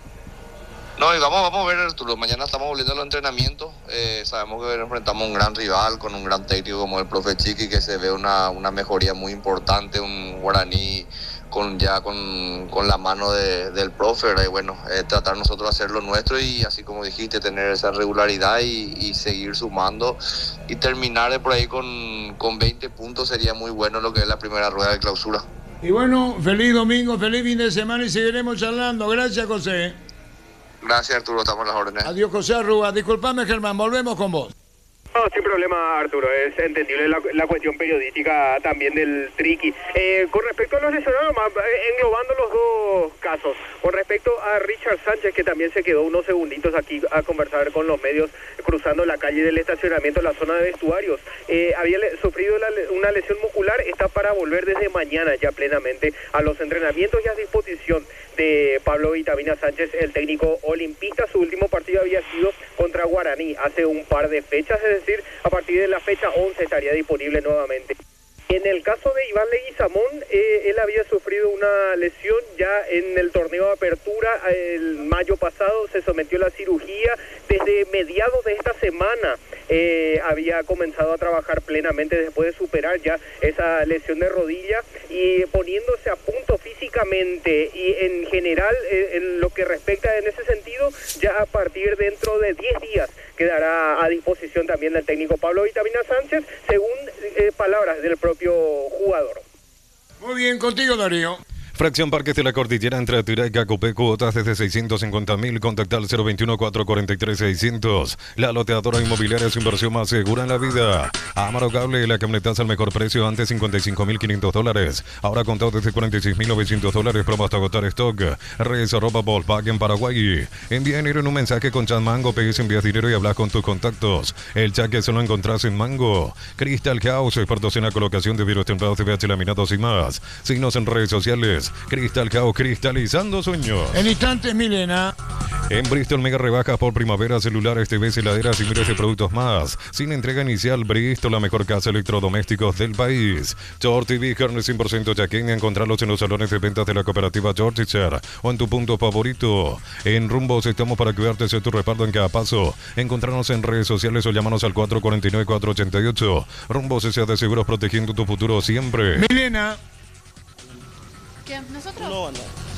No, y vamos, vamos a ver, Arturo. Mañana estamos volviendo a los entrenamientos. Eh, sabemos que enfrentamos a un gran rival con un gran técnico como el profe Chiqui, que se ve una, una mejoría muy importante, un guaraní con ya con, con la mano de, del profe, ¿verdad? Y bueno, eh, tratar nosotros de hacer lo nuestro y así como dijiste, tener esa regularidad y, y seguir sumando y terminar de por ahí con, con veinte puntos sería muy bueno lo que es la primera rueda de clausura. Y bueno, feliz domingo, feliz fin de semana y seguiremos charlando. Gracias, José. Gracias, Arturo, estamos en las órdenes. Adiós, José Arruga. Disculpame, Germán, volvemos con vos. No, sin problema, Arturo, es entendible la, la cuestión periodística también del triqui. Eh, con respecto a los lesionados, más, eh, englobando los dos casos, con respecto a Richard Sánchez, que también se quedó unos segunditos aquí a conversar con los medios, cruzando la calle del estacionamiento, la zona de vestuarios, eh, había le, sufrido la, una lesión muscular, está para volver desde mañana ya plenamente a los entrenamientos y a disposición de Pablo Vitamina Sánchez, el técnico olimpista. Su último partido había sido contra Guaraní hace un par de fechas, es decir, a partir de la fecha once estaría disponible nuevamente. En el caso de Iván Leguizamón, eh, él había sufrido una lesión ya en el torneo de apertura el mayo pasado, se sometió a la cirugía, desde mediados de esta semana eh, había comenzado a trabajar plenamente después de superar ya esa lesión de rodilla y poniéndose a punto físicamente y en general eh, en lo que respecta en ese sentido, ya a partir dentro de diez días quedará a disposición también del técnico Pablo Vitamina Sánchez, según eh, palabras del propio jugador. Muy bien, contigo, Darío. Fracción Parques de la Cordillera entre Atirá y Cacupé, cuotas desde seiscientos cincuenta mil, contacta al cero veintiuno, cuatrocientos cuarenta y tres, seiscientos. La loteadora inmobiliaria, su inversión más segura en la vida. Amaro Cable, la camionetaza al mejor precio, antes cincuenta y cinco mil quinientos dólares. Ahora contado desde cuarenta y seis mil novecientos dólares, promo hasta agotar stock. Redes arroba Volkswagen Paraguay. Envía dinero en un mensaje con Chat Mango, pedís, envías dinero y hablas con tus contactos. El chat que solo encontrás en Mango. Crystal House, expertos en la colocación de vidrios templados, T V H laminados y más. Signos en redes sociales. Crystal House, cristalizando sueños. En instantes, Milena. En Bristol, mega rebajas por primavera, celulares, T Vs, heladeras y miles de productos más. Sin entrega inicial, Bristol, la mejor casa de electrodomésticos del país. George T V, carne cien por ciento yaqueña, encontrarlos en los salones de ventas de la cooperativa George o en tu punto favorito. En Rumbos estamos para cuidarte, ser tu respaldo en cada paso. Encontrarnos en redes sociales o llámanos al cuatro cuatro nueve, cuatro ocho ocho. Rumbos S A de Seguros, protegiendo tu futuro siempre. Milena. ¿Quién? ¿Nosotros? No, no.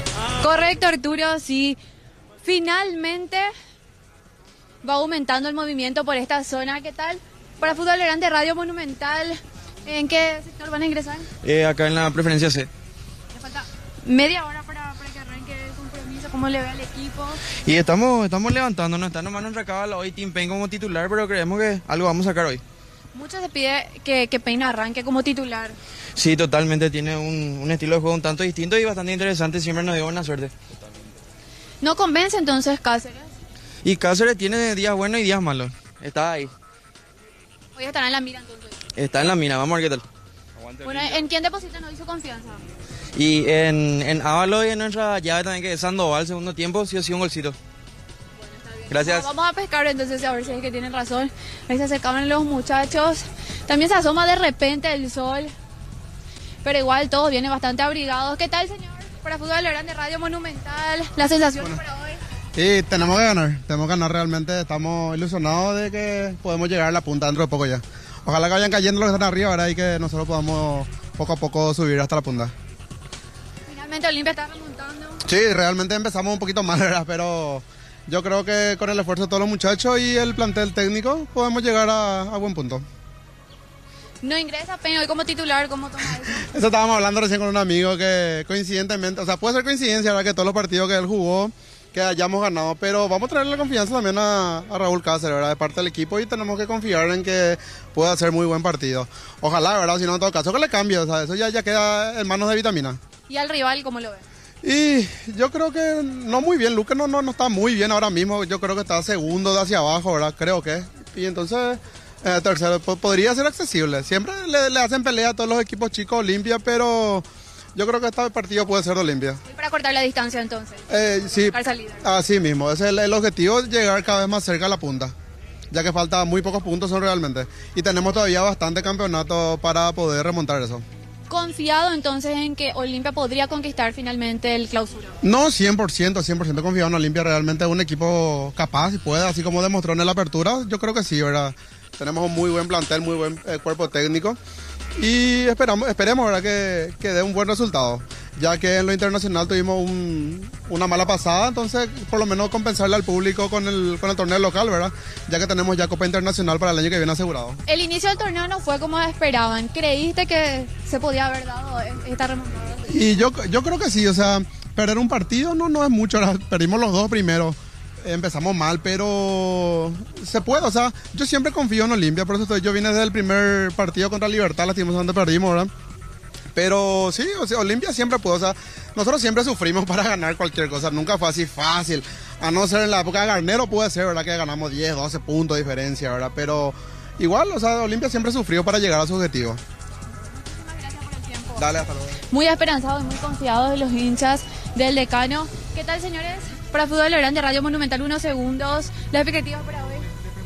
Correcto, Arturo, sí. Finalmente va aumentando el movimiento por esta zona. ¿Qué tal? Para Fútbol Grande, Radio Monumental, ¿en qué sector van a ingresar? Eh, acá en la preferencia C. Le falta media hora para, para que arranque el compromiso. ¿Cómo le ve al equipo? Y estamos, estamos levantándonos, está nomás nuestra cábala hoy Tim Payne como titular, pero creemos que algo vamos a sacar hoy. Mucho se pide que, que Payne arranque como titular. Sí, totalmente, tiene un, un estilo de juego un tanto distinto y bastante interesante, siempre nos dio buena suerte. ¿No convence entonces Cáceres? Y Cáceres tiene días buenos y días malos, está ahí. Hoy estará en la mira entonces. Está en la mina, vamos a ver qué tal. Bueno, ¿en quién deposita no hizo confianza? Y en, en Ávalo y en nuestra llave también, que es Sandoval, segundo tiempo, sí o sí un golcito. Gracias. Bueno, vamos a pescar entonces a ver si es que tienen razón. Ahí se acercaban los muchachos. También se asoma de repente el sol. Pero igual todos vienen bastante abrigados. ¿Qué tal, señor? Para Fútbol Grande, Radio Monumental, la sensación bueno. para hoy. Sí, tenemos que ganar, tenemos que ganar realmente, estamos ilusionados de que podemos llegar a la punta dentro de poco ya. Ojalá que vayan cayendo los que están arriba ahora y que nosotros podamos poco a poco subir hasta la punta. Finalmente Olimpia está remontando. Sí, realmente empezamos un poquito mal, ¿verdad? Pero yo creo que con el esfuerzo de todos los muchachos y el plantel técnico podemos llegar a, a buen punto. No ingresa Peña hoy como titular, ¿cómo toma eso? Eso estábamos hablando recién con un amigo que coincidentemente, o sea, puede ser coincidencia, ¿verdad? Que todos los partidos que él jugó que hayamos ganado, pero vamos a traerle la confianza también a, a Raúl Cáceres, ¿verdad? De parte del equipo y tenemos que confiar en que pueda hacer muy buen partido. Ojalá, ¿verdad? Si no, en todo caso que le cambie, o sea, eso ya, ya queda en manos de Vitamina. ¿Y al rival cómo lo ve? Y yo creo que no muy bien, Luque no, no, no está muy bien ahora mismo, yo creo que está segundo de hacia abajo, ¿verdad? Creo que, y entonces, eh, tercero, podría ser accesible. Siempre le, le hacen pelea a todos los equipos chicos Olimpia, pero yo creo que este partido puede ser de Olimpia. ¿Y para cortar la distancia entonces? Eh, sí, así mismo. Ese es el, el objetivo, llegar cada vez más cerca a la punta, ya que falta muy pocos puntos son realmente. Y tenemos todavía bastante campeonato para poder remontar eso. ¿Confiado entonces en que Olimpia podría conquistar finalmente el clausura? No, cien por ciento, cien por ciento confiado en Olimpia. Realmente es un equipo capaz y puede, así como demostró en la apertura, yo creo que sí, ¿verdad? Tenemos un muy buen plantel, muy buen eh, cuerpo técnico. Y esperamos, esperemos ¿verdad? Que, que dé un buen resultado, ya que en lo internacional tuvimos un, una mala pasada, entonces por lo menos compensarle al público con el, con el torneo local, ¿verdad? Ya que tenemos ya Copa Internacional para el año que viene asegurado. El inicio del torneo no fue como esperaban, ¿creíste que se podía haber dado esta remontada? Y yo, yo creo que sí, o sea, perder un partido no, no es mucho, ¿verdad? Perdimos los dos primeros. Empezamos mal, pero se puede, o sea, yo siempre confío en Olimpia, por eso estoy, yo vine desde el primer partido contra Libertad, lastimosamente perdimos, ¿verdad? Pero sí, o sea, Olimpia siempre puede, o sea, nosotros siempre sufrimos para ganar cualquier cosa, nunca fue así fácil, a no ser en la época de Garnero puede ser, ¿verdad? Que ganamos diez, doce puntos de diferencia, ¿verdad? Pero igual, o sea, Olimpia siempre sufrió para llegar a su objetivo. Muchísimas gracias por el tiempo. Dale, hasta luego. Muy esperanzados y muy confiados de los hinchas del Decano. ¿Qué tal, señores? Para Fútbol Grande, Radio Monumental, unos segundos. ¿Las expectativas para hoy?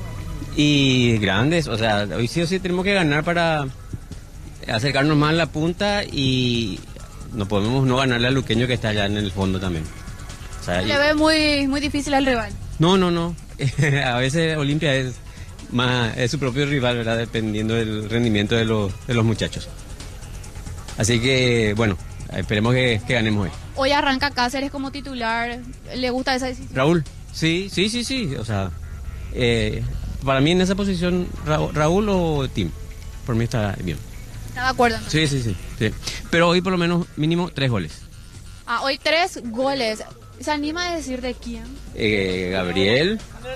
Y grandes, o sea, hoy sí o sí tenemos que ganar para acercarnos más a la punta y no podemos no ganarle al Luqueño que está allá en el fondo también. O sea, ¿Le ve muy, muy difícil al rival? No, no, no. A veces Olimpia es más es su propio rival, ¿verdad? Dependiendo del rendimiento de los, de los muchachos. Así que, bueno, esperemos que, que ganemos hoy. Hoy arranca Cáceres como titular. ¿Le gusta esa decisión? Raúl, sí, sí, sí, sí. O sea, eh, para mí en esa posición, Raúl, Raúl o Tim, por mí está bien. ¿Está de acuerdo? ¿No? Sí, sí, sí, sí. Pero hoy por lo menos mínimo tres goles. Ah, hoy tres goles. ¿Se anima a decir de quién? Eh, Gabriel.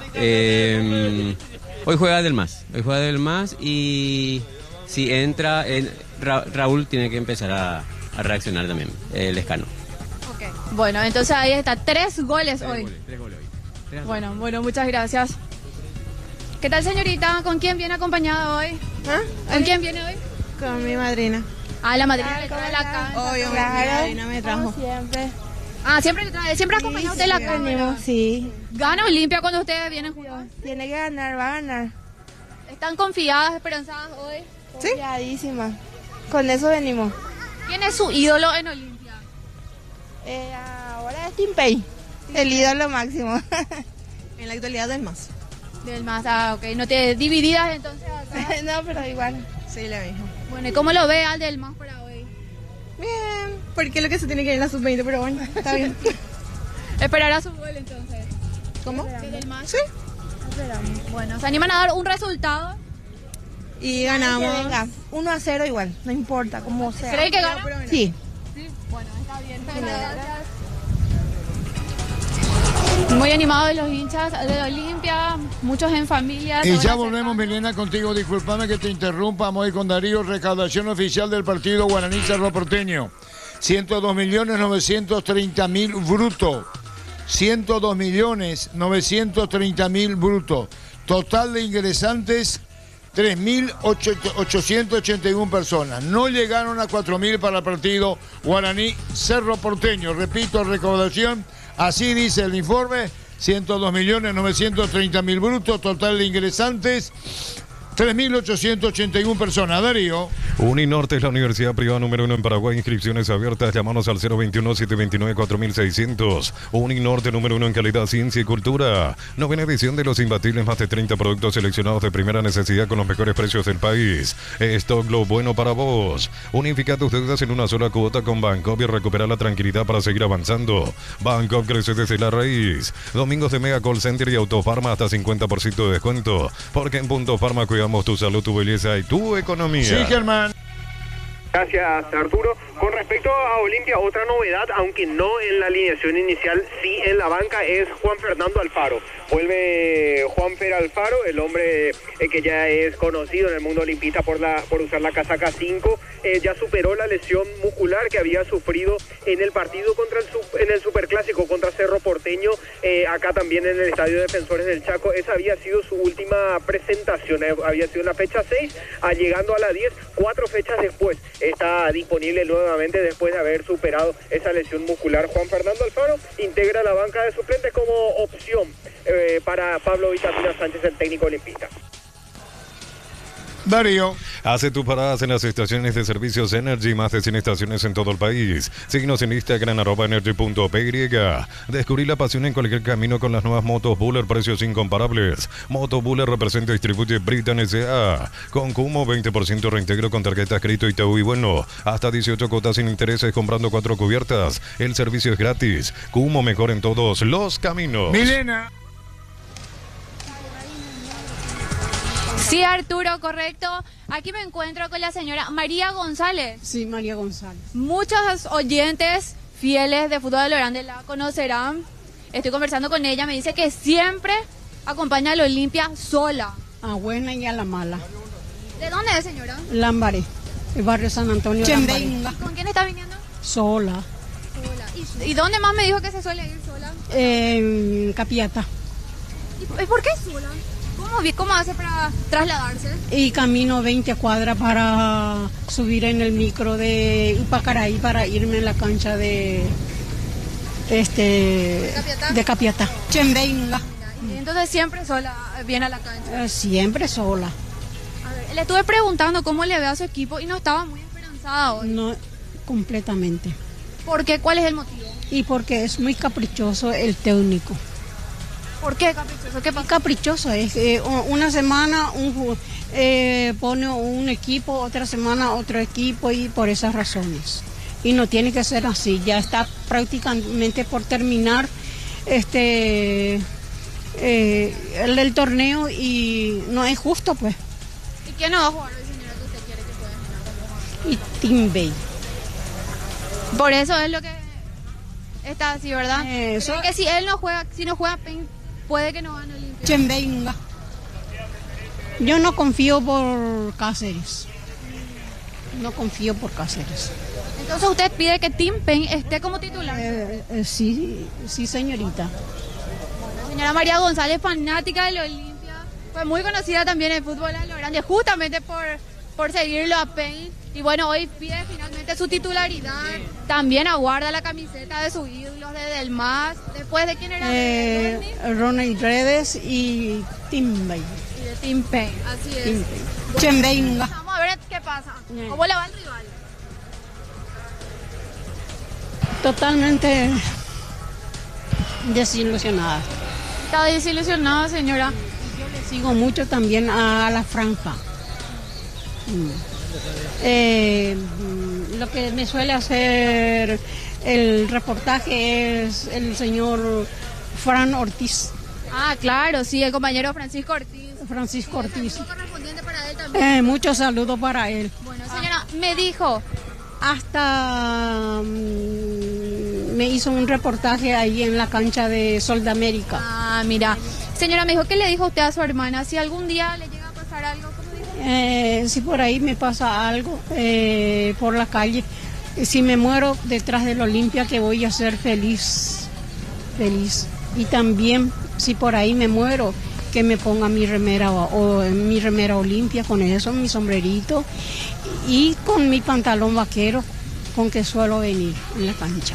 Eh, hoy juega Del Mas. Hoy juega Del Mas y si entra, el, Ra, Raúl tiene que empezar a, a reaccionar también, el Escano. Okay. Bueno, entonces ahí está, tres goles tres hoy. Goles, tres goles hoy. Tres bueno, goles. bueno, muchas gracias. ¿Qué tal, señorita? ¿Con quién viene acompañada hoy? ¿Ah? ¿Con quién viene hoy? Con mi madrina. Ah, la madrina le trae la casa. Obvio, claro. Mi madrina me trajo. Como siempre. Ah, siempre le trae, siempre acompaña sí, usted sí, la cámara. Sí. ¿Gana Olimpia cuando ustedes vienen juntos? Tiene que ganar, va a ganar. ¿Están confiadas, esperanzadas hoy? Sí. Confiadísimas. Con eso venimos. ¿Quién es su ídolo en Olimpia? Eh, ahora es Tim Payne, el ídolo máximo. En la actualidad del Mas. Del Mas, ah, ok. ¿No te divididas entonces acá? No, pero igual, sí, lo mismo. Bueno, ¿y cómo lo ve al del Mas para hoy? Bien, porque es lo que se tiene que ir en la sub veinte, pero bueno, está bien. Esperará su gol entonces. ¿Cómo? ¿Desde el más? Sí. Esperamos. Bueno, ¿se animan a dar un resultado? Y ganamos. Venga, uno a cero igual, no importa cómo sea. ¿Cree que gana? Sí. Sí, bueno, está bien. Gracias. Muy animados los hinchas de Olimpia, muchos en familia. Y ya volvemos, Milena, contigo. Disculpame que te interrumpa. Vamos a ir con Darío. Recaudación oficial del partido Guaraní Cerro Porteño. ciento dos millones novecientos treinta mil bruto. ciento dos millones novecientos treinta mil bruto. Total de ingresantes tres mil ochocientos ochenta y uno personas. No llegaron a cuatro mil para el partido Guaraní Cerro Porteño. Repito, recaudación, así dice el informe, ciento dos millones novecientos treinta mil brutos, total de ingresantes tres mil ochocientos ochenta y uno personas. Darío. Uninorte es la universidad privada número uno en Paraguay. Inscripciones abiertas. Llámanos al cero veintiuno, setecientos veintinueve, cuatro mil seiscientos. Uninorte número uno en calidad, ciencia y cultura. Novena edición de Los Imbatibles. Más de treinta productos seleccionados de primera necesidad con los mejores precios del país. Stock lo bueno para vos. Unifica tus deudas en una sola cuota con Bancop y recupera la tranquilidad para seguir avanzando. Bancop crece desde la raíz. Domingos de Mega Call Center y Autofarma hasta cincuenta por ciento de descuento. Porque en Punto Farma cuidamos tu salud, tu belleza y tu economía. Sí, Germán. Gracias, Arturo. Con respecto a Olimpia, otra novedad, aunque no en la alineación inicial, sí en la banca, es Juan Fernando Alfaro. Vuelve Juan Fer Alfaro, el hombre eh, que ya es conocido en el mundo olimpista por la por usar la casaca cinco. Eh, ya superó la lesión muscular que había sufrido en el partido contra el en el Superclásico contra Cerro Porteño, eh, acá también en el Estadio Defensores del Chaco. Esa había sido su última presentación, eh, había sido en la fecha seis, a llegando a la diez, cuatro fechas después. Está disponible nuevamente después de haber superado esa lesión muscular. Juan Fernando Alfaro integra la banca de suplentes como opción eh, para Pablo Vitamina Sánchez, el técnico olimpista. Darío. Hace tus paradas en las estaciones de servicios Energy, más de cien estaciones en todo el país. Síguenos en Instagram, arroba energy punto p y. Descubrí la pasión en cualquier camino con las nuevas motos Buller, precios incomparables. Moto Buller representa y distribuye Britan S A Con Kumo, veinte por ciento reintegro con tarjetas crédito y T U I bueno. Hasta dieciocho cuotas sin intereses comprando cuatro cubiertas. El servicio es gratis. Kumo, mejor en todos los caminos. Milena. Sí, Arturo, correcto. Aquí me encuentro con la señora María González. Sí, María González. Muchos oyentes fieles de Fútbol Grande la conocerán. Estoy conversando con ella, me dice que siempre acompaña a la Olimpia sola. A buena y a la mala. ¿De dónde es, señora? Lambaré, el barrio San Antonio. Lambaré. ¿Con quién está viniendo? Sola. Sola. ¿Y, ¿Y dónde más me dijo que se suele ir sola? En Capiata. ¿Y por qué sola? ¿Cómo, ¿Cómo hace para trasladarse? Y camino veinte cuadras para subir en el micro de Upacaraí para irme a la cancha de este ¿De Capiatá? De Capiatá. Chembenga. Entonces siempre sola viene a la cancha. Eh, siempre sola. A ver, le estuve preguntando cómo le ve a su equipo y no estaba muy esperanzada hoy. No, completamente. ¿Por qué? ¿Cuál es el motivo? Y porque es muy caprichoso el técnico. ¿Por qué caprichoso? ¿Qué pasa? Caprichoso es eh, una semana un, eh, pone un equipo, otra semana otro equipo y por esas razones. Y no tiene que ser así, ya está prácticamente por terminar este eh, el, el torneo y no es justo pues. ¿Y quién no va a jugar hoy, señora, que usted quiere que juegue? Y Timbey. Por eso es lo que está así, ¿verdad? Eso. Creo que si él no juega, si no juega Pen, puede que no gane Olimpia. Chembenga. Yo no confío por Cáceres. No confío por Cáceres. Entonces usted pide que Tim Pen esté como titular. Eh, eh, sí, sí, señorita. Bueno, señora María González, fanática del Olimpia, fue muy conocida también en el fútbol a lo grande, justamente por, por seguirlo a Pen. Y bueno, hoy pide finalmente su titularidad. Sí. También aguarda la camiseta de sus ídolos desde el más. ¿Después de quién era? Eh, Ronald Redes y Tim Bay. Y de Tim Pen, así es. Tim Chembenga. Vamos a ver qué pasa. Yeah. ¿Cómo le va el rival? Totalmente desilusionada. Está desilusionada, señora. Yo le sigo mucho también a la franja. Mm. Eh, lo que me suele hacer el reportaje es el señor Fran Ortiz. Ah, claro, sí, el compañero Francisco Ortiz. Francisco Ortiz. Saludo correspondiente para él también. Eh, muchos saludos para él. Bueno, señora, me dijo... Hasta um, me hizo un reportaje ahí en la cancha de Sol de América. Ah, mira. Señora, me dijo, ¿qué le dijo usted a su hermana? Si algún día le llega a pasar algo, ¿cómo dijo? Eh, si por ahí me pasa algo eh, por la calle, si me muero detrás del Olimpia, que voy a ser feliz, feliz. Y también, si por ahí me muero, que me ponga mi remera o, o mi remera Olimpia, con eso, mi sombrerito y con mi pantalón vaquero con que suelo venir en la cancha.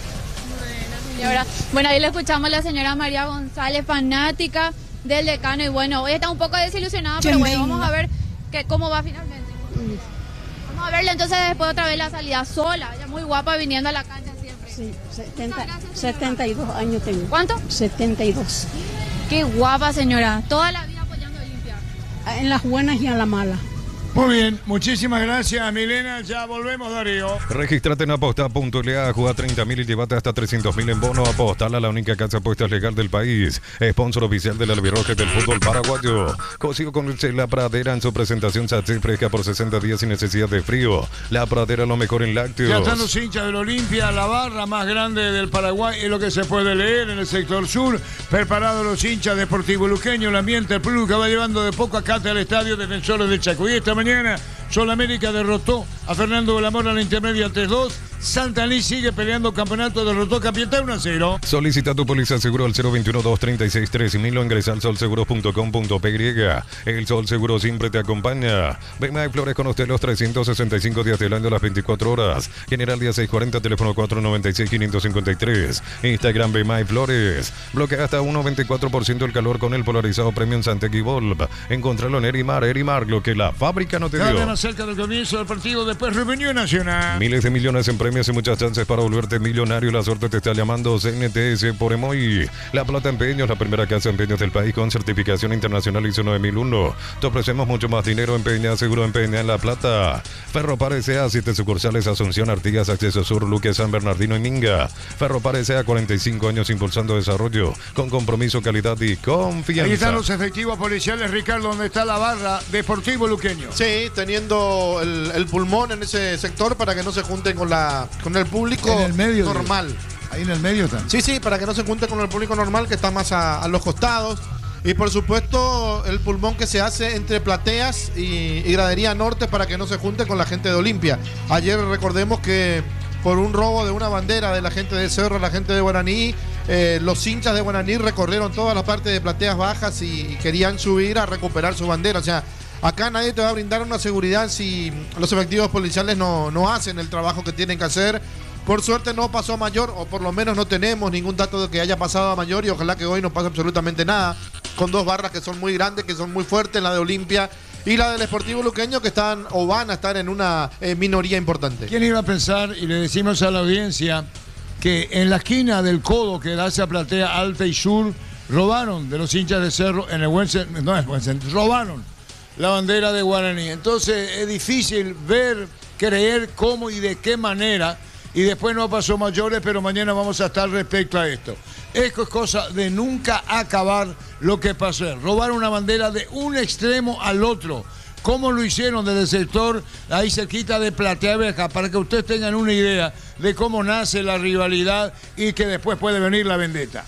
Bueno, señora. Bueno, ahí le escuchamos a la señora María González, fanática del Decano, y bueno, hoy está un poco desilusionada, pero bueno, vamos a ver que, cómo va finalmente. Vamos a verla entonces después otra vez la salida sola, ella muy guapa viniendo a la cancha siempre. Sí, setenta, setenta y dos años tengo. ¿Cuánto? setenta y dos. Qué guapa, señora. Toda la vida apoyando a Olimpia. En las buenas y en las malas. Muy bien, muchísimas gracias, Milena. Ya volvemos, Darío. Regístrate en aposta punto l a, juega treinta mil y llévate hasta trescientos mil en bono. Apostala, la única casa de apuestas legal del país. Sponsor oficial del albirroje del fútbol paraguayo. Cocido con leche La Pradera en su presentación satén fresca por sesenta días sin necesidad de frío. La Pradera, lo mejor en lácteos. Ya están los hinchas del Olimpia, la barra más grande del Paraguay, es lo que se puede leer en el sector sur. Preparados los hinchas Deportivo Luqueño, el ambiente, el público va llevando de poco a cate al estadio Defensores del Chaco. Y esta mañana Sol América derrotó a Fernando del Amor a la intermedia tres dos. Santa Liz sigue peleando campeonato, derrotó Capital uno a cero. Solicita tu póliza seguro al cero veintiuno, dos treinta y seis, tres mil o ingresa al sol seguros punto com punto p y. El Sol Seguro siempre te acompaña. Bemay Flores con usted los trescientos sesenta y cinco días del año, las veinticuatro horas. General día seiscientos cuarenta, teléfono cuatro noventa y seis, quinientos cincuenta y tres. Instagram Bemay Flores. Bloquea hasta un noventa y cuatro por ciento el calor con el polarizado Premium Santec y Volv. Encontralo en Erimar, Erimar, lo que la fábrica no te dio. Cada vez más cerca del comienzo del partido, después Reunión Nacional. Miles de millones en premios y muchas chances para volverte millonario. La suerte te está llamando. C N T S por Emoy. La Plata Empeños, la primera casa de empeños del país con certificación internacional I S O nueve mil uno. Te ofrecemos mucho más dinero. Empeña, seguro empeña en La Plata. Ferropar S A, siete sucursales: Asunción, Artigas, Acceso Sur, Luque, San Bernardino y Minga. Ferropar S A, cuarenta y cinco años impulsando desarrollo con compromiso, calidad y confianza. Ahí están los efectivos policiales, Ricardo, donde está la barra Deportivo Luqueño. Sí, teniendo el, el pulmón en ese sector para que no se junten con la con el público en el medio, normal. Dios. Ahí en el medio están. Sí, sí, para que no se junten con el público normal que está más a, a los costados. Y por supuesto el pulmón que se hace entre Plateas y, y Gradería Norte para que no se junte con la gente de Olimpia. Ayer recordemos que por un robo de una bandera de la gente de Cerro, la gente de Guaraní, eh, los hinchas de Guaraní recorrieron toda la parte de Plateas Bajas y, y querían subir a recuperar su bandera. O sea, acá nadie te va a brindar una seguridad si los efectivos policiales no, no hacen el trabajo que tienen que hacer. Por suerte no pasó a mayor, o por lo menos no tenemos ningún dato de que haya pasado a mayor, y ojalá que hoy no pase absolutamente nada, con dos barras que son muy grandes, que son muy fuertes, la de Olimpia y la del Sportivo Luqueño, que están o van a estar en una eh, minoría importante. ¿Quién iba a pensar, y le decimos a la audiencia, que en la esquina del codo que da hacia Platea Alta y Sur, robaron de los hinchas de Cerro, en el buen sentido, no es buen sentido, robaron la bandera de Guaraní? Entonces es difícil ver, creer cómo y de qué manera, y después no pasó mayores, pero mañana vamos a estar respecto a esto. Es cosa de nunca acabar lo que pasó. Robar una bandera de un extremo al otro. ¿Cómo lo hicieron desde el sector ahí cerquita de Platea Vieja? Para que ustedes tengan una idea de cómo nace la rivalidad y que después puede venir la vendetta.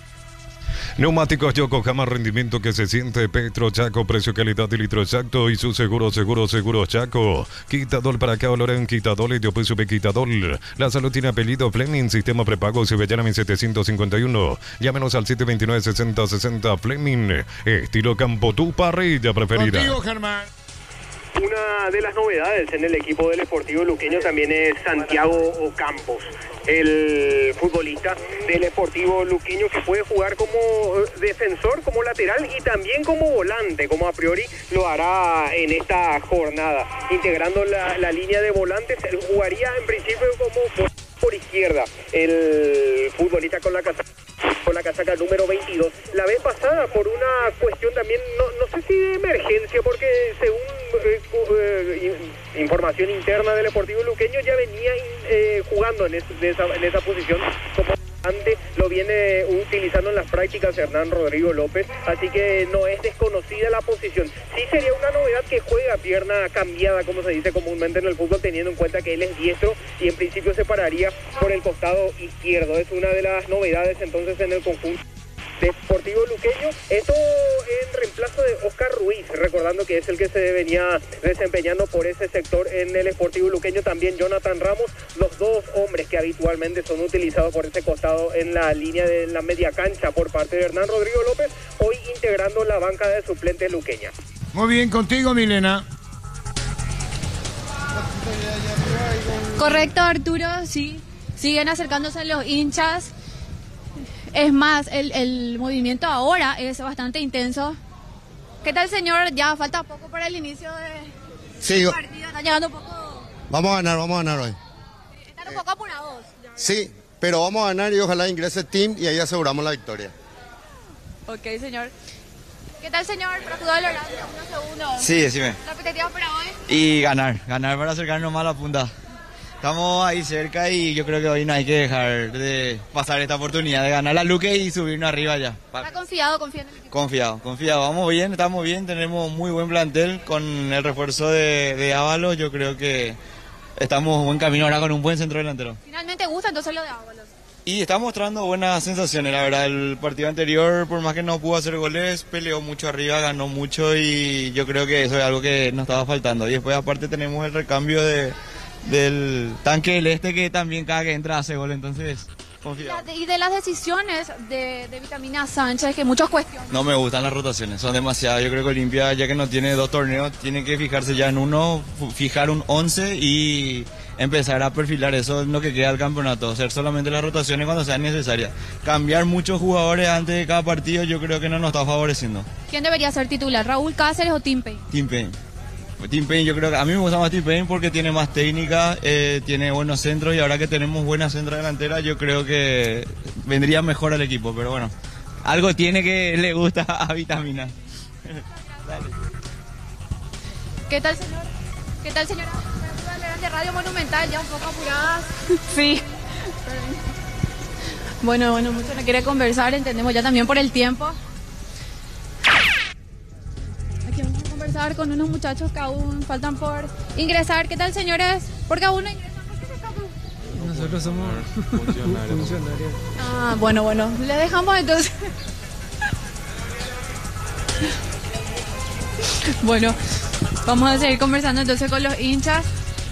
Neumáticos Yokohama, rendimiento que se siente. Petro Chaco, precio, calidad y litro exacto. Y su seguro, seguro, seguro Chaco. Quitadol para acá, Loren, Quitadol y yo pues supe Quitadol. La salud tiene apellido Fleming, sistema prepago Cibellana mil setecientos cincuenta y uno. Llámenos al siete veintinueve, sesenta sesenta Fleming. Estilo campo, tu parrilla preferida. Contigo, Germán. Una de las novedades en el equipo del Sportivo Luqueño también es Santiago Ocampos, el futbolista del Sportivo Luqueño que puede jugar como defensor, como lateral y también como volante, como a priori lo hará en esta jornada. Integrando la, la línea de volantes, él jugaría en principio como por izquierda, el futbolista con la casa con la casaca número veintidós. La vez pasada, por una cuestión también, no, no sé si de emergencia, porque según eh, eh, información interna del Sportivo Luqueño ya venía eh, jugando en, es, de esa, en esa posición como antes lo viene utilizando en las prácticas Hernán Rodrigo López, así que no es desconocida la posición. Sí sería una novedad que juega pierna cambiada, como se dice comúnmente en el fútbol, teniendo en cuenta que él es diestro y en principio se pararía por el costado izquierdo. Es una de las novedades entonces en el conjunto Deportivo Luqueño. Esto en reemplazo de Oscar Ruiz, recordando que es el que se venía desempeñando por ese sector en el Sportivo Luqueño. También Jonathan Ramos, los dos hombres que habitualmente son utilizados por ese costado en la línea de la media cancha por parte de Hernán Rodrigo López, hoy integrando la banca de suplentes luqueña. Muy bien, contigo, Milena. Correcto, Arturo, sí. Siguen acercándose los hinchas. Es más, el, el movimiento ahora es bastante intenso. ¿Qué tal, señor? Ya falta poco para el inicio de sí, del partido. Está llegando un poco... Vamos a ganar, vamos a ganar hoy. Están un poco apurados. Sí, pero vamos a ganar y ojalá ingrese Team y ahí aseguramos la victoria. Ok, señor. ¿Qué tal, señor? Para jugar el horario, unos segundos. Sí, decime. ¿La expectativa para hoy? Y ganar, ganar para acercarnos más a la punta. Estamos ahí cerca y yo creo que hoy no hay que dejar de pasar esta oportunidad de ganar la Luque y subirnos arriba ya. ¿Está confiado, confía en el equipo? Confiado, confiado. Vamos bien, estamos bien, tenemos muy buen plantel con el refuerzo de, de Ábalos. Yo creo que estamos en buen camino ahora con un buen centro delantero. ¿Finalmente gusta entonces lo de Ábalos? Y está mostrando buenas sensaciones, la verdad. El partido anterior, por más que no pudo hacer goles, peleó mucho arriba, ganó mucho y yo creo que eso es algo que nos estaba faltando. Y después aparte tenemos el recambio de... del tanque del este que también cada que entra hace gol, entonces confío. Y de las decisiones de, de Vitamina Sánchez, que muchos cuestionan. No me gustan las rotaciones, son demasiadas. Yo creo que Olimpia, ya que no tiene dos torneos, tiene que fijarse ya en uno, fijar un once y empezar a perfilar eso en lo que queda del campeonato. Hacer solamente las rotaciones cuando sean necesarias. Cambiar muchos jugadores antes de cada partido yo creo que no nos está favoreciendo. ¿Quién debería ser titular, Raúl Cáceres o Tim Payne? Tim Payne. Tim Payne, yo creo que a mí me gusta más Tim Payne porque tiene más técnica, eh, tiene buenos centros y ahora que tenemos buena centro delantera yo creo que vendría mejor al equipo, pero bueno, algo tiene que le gusta a Vitamina. Dale. ¿Qué tal, señor? ¿Qué tal, señora? De Radio Monumental, ya un poco apuradas. Sí. Bueno, bueno, mucho no quiere conversar, entendemos ya también por el tiempo. Conversar con unos muchachos que aún faltan por ingresar. ¿Qué tal, señores? ¿Por qué aún no ingresan? ¿Por qué se escapan? Nosotros somos funcionarios. funcionarios. Ah, bueno, bueno. Le dejamos entonces. Bueno, vamos a seguir conversando entonces con los hinchas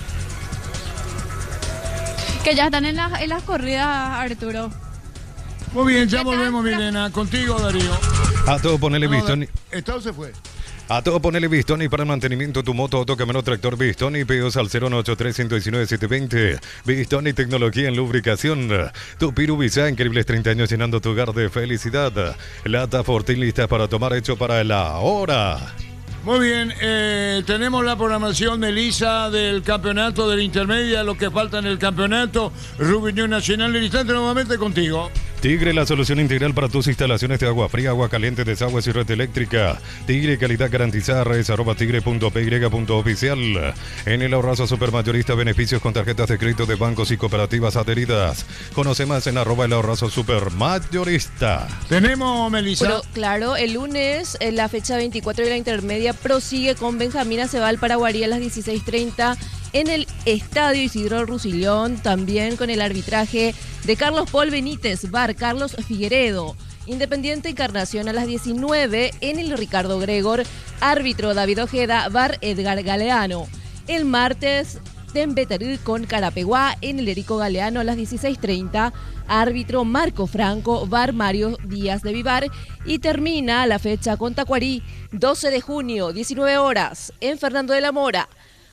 que ya están en, la, en las corridas, Arturo. Muy bien, ya volvemos, Milena. Contigo, Darío. A todo ponerle No, Bistoni. Estado se fue. A todo ponele Bistoni para el mantenimiento de tu moto, auto, camioneta, tractor Bistoni, pedidos al cero nueve ocho tres, uno uno nueve, siete dos cero. Bistoni, tecnología en lubricación. Tu Piru Visa, increíbles treinta años llenando tu hogar de felicidad. Lata Fortín lista para tomar, hecho para la hora. Muy bien, eh, tenemos la programación de Lisa del campeonato del Intermedia, lo que falta en el campeonato. Rubio Nacional, el instante nuevamente contigo. Tigre, la solución integral para tus instalaciones de agua fría, agua caliente, desagües y red eléctrica. Tigre, calidad garantizada, redes arroba tigre punto p y punto oficial. En el Ahorrazo Supermayorista, beneficios con tarjetas de crédito de bancos y cooperativas adheridas. Conoce más en arroba el Ahorrazo Supermayorista. Tenemos, Melissa. Pero claro, el lunes, en la fecha veinticuatro de la Intermedia, prosigue con Benjamín Acebal Paraguarí a las dieciséis treinta en el Estadio Isidro Rusillón, también con el arbitraje de Carlos Paul Benítez, V A R Carlos Figueredo. Independiente Encarnación a las diecinueve en el Ricardo Gregor, árbitro David Ojeda, V A R Edgar Galeano. El martes, Tembeterú con Carapeguá en el Erico Galeano a las dieciséis treinta, árbitro Marco Franco, V A R Mario Díaz de Vivar. Y termina la fecha con Tacuarí, doce de junio, diecinueve horas, en Fernando de la Mora.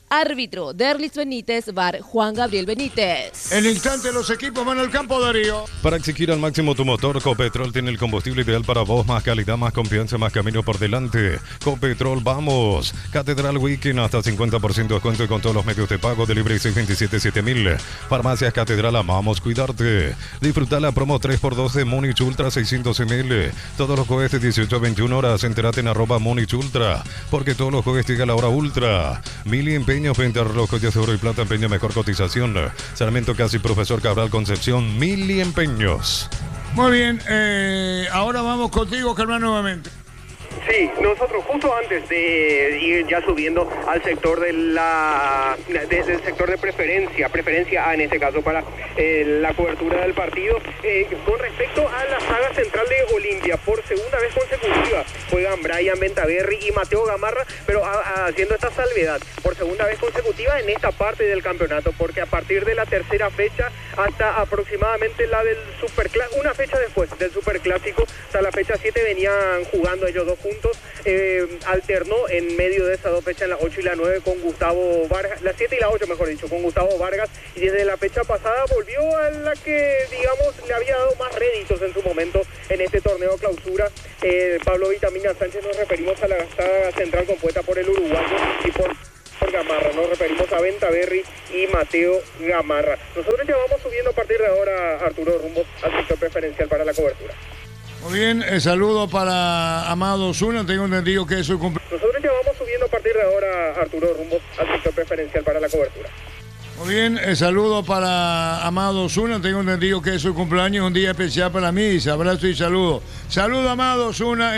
Árbitro, Derlis Benítez, V A R, Juan Gabriel Benítez. En instante los equipos van al campo, Darío. Para exigir al máximo tu motor, Copetrol tiene el combustible ideal para vos, más calidad, más confianza, más camino por delante. Copetrol, vamos. Catedral Weekend, hasta cincuenta por ciento de descuento con todos los medios de pago, delivery seis veintisiete siete mil. Farmacias Catedral, amamos cuidarte. Disfruta la promo tres por dos de Múnich Ultra seiscientos mililitros. Todos los jueves de dieciocho a veintiuna horas, entérate en arroba Múnich Ultra, porque todos los jueves llega la hora ultra. Mili Empeños, venta reloj, joyas de oro y plata, empeño, mejor cotización. Sarmiento Casi, Profesor Cabral Concepción, Mili Empeños. Muy bien, eh, ahora vamos contigo, Germán, nuevamente. Sí, nosotros justo antes de ir ya subiendo al sector de la de, del sector de preferencia, preferencia A en este caso para eh, la cobertura del partido, eh, con respecto a la saga central de Olimpia, por segunda vez consecutiva juegan Brian Ventaverri y Mateo Gamarra, pero a, a, haciendo esta salvedad, por segunda vez consecutiva en esta parte del campeonato, porque a partir de la tercera fecha hasta aproximadamente la del Superclásico, una fecha después del Superclásico, hasta la fecha siete venían jugando ellos dos puntos, eh, alternó en medio de esas dos fechas, en la ocho y la nueve, con Gustavo Vargas, la siete y la ocho mejor dicho, con Gustavo Vargas, y desde la fecha pasada volvió a la que, digamos, le había dado más réditos en su momento en este torneo clausura. eh, Pablo Vitamina Sánchez, nos referimos a la saga central compuesta por el uruguayo y por, por Gamarra, nos referimos a Ventaverri y Mateo Gamarra. Nosotros ya vamos subiendo a partir de ahora, Arturo, rumbo al sector preferencial para la cobertura. Muy bien, el saludo para Amado Osuna, tengo entendido que es su cumpleaños. Nosotros ya vamos subiendo a partir de ahora, Arturo, rumbo al sector preferencial para la cobertura. Muy bien, el saludo para Amado Osuna, tengo entendido que es su cumpleaños, un día especial para mí, abrazo y saludo. Saludo, Amado Osuna.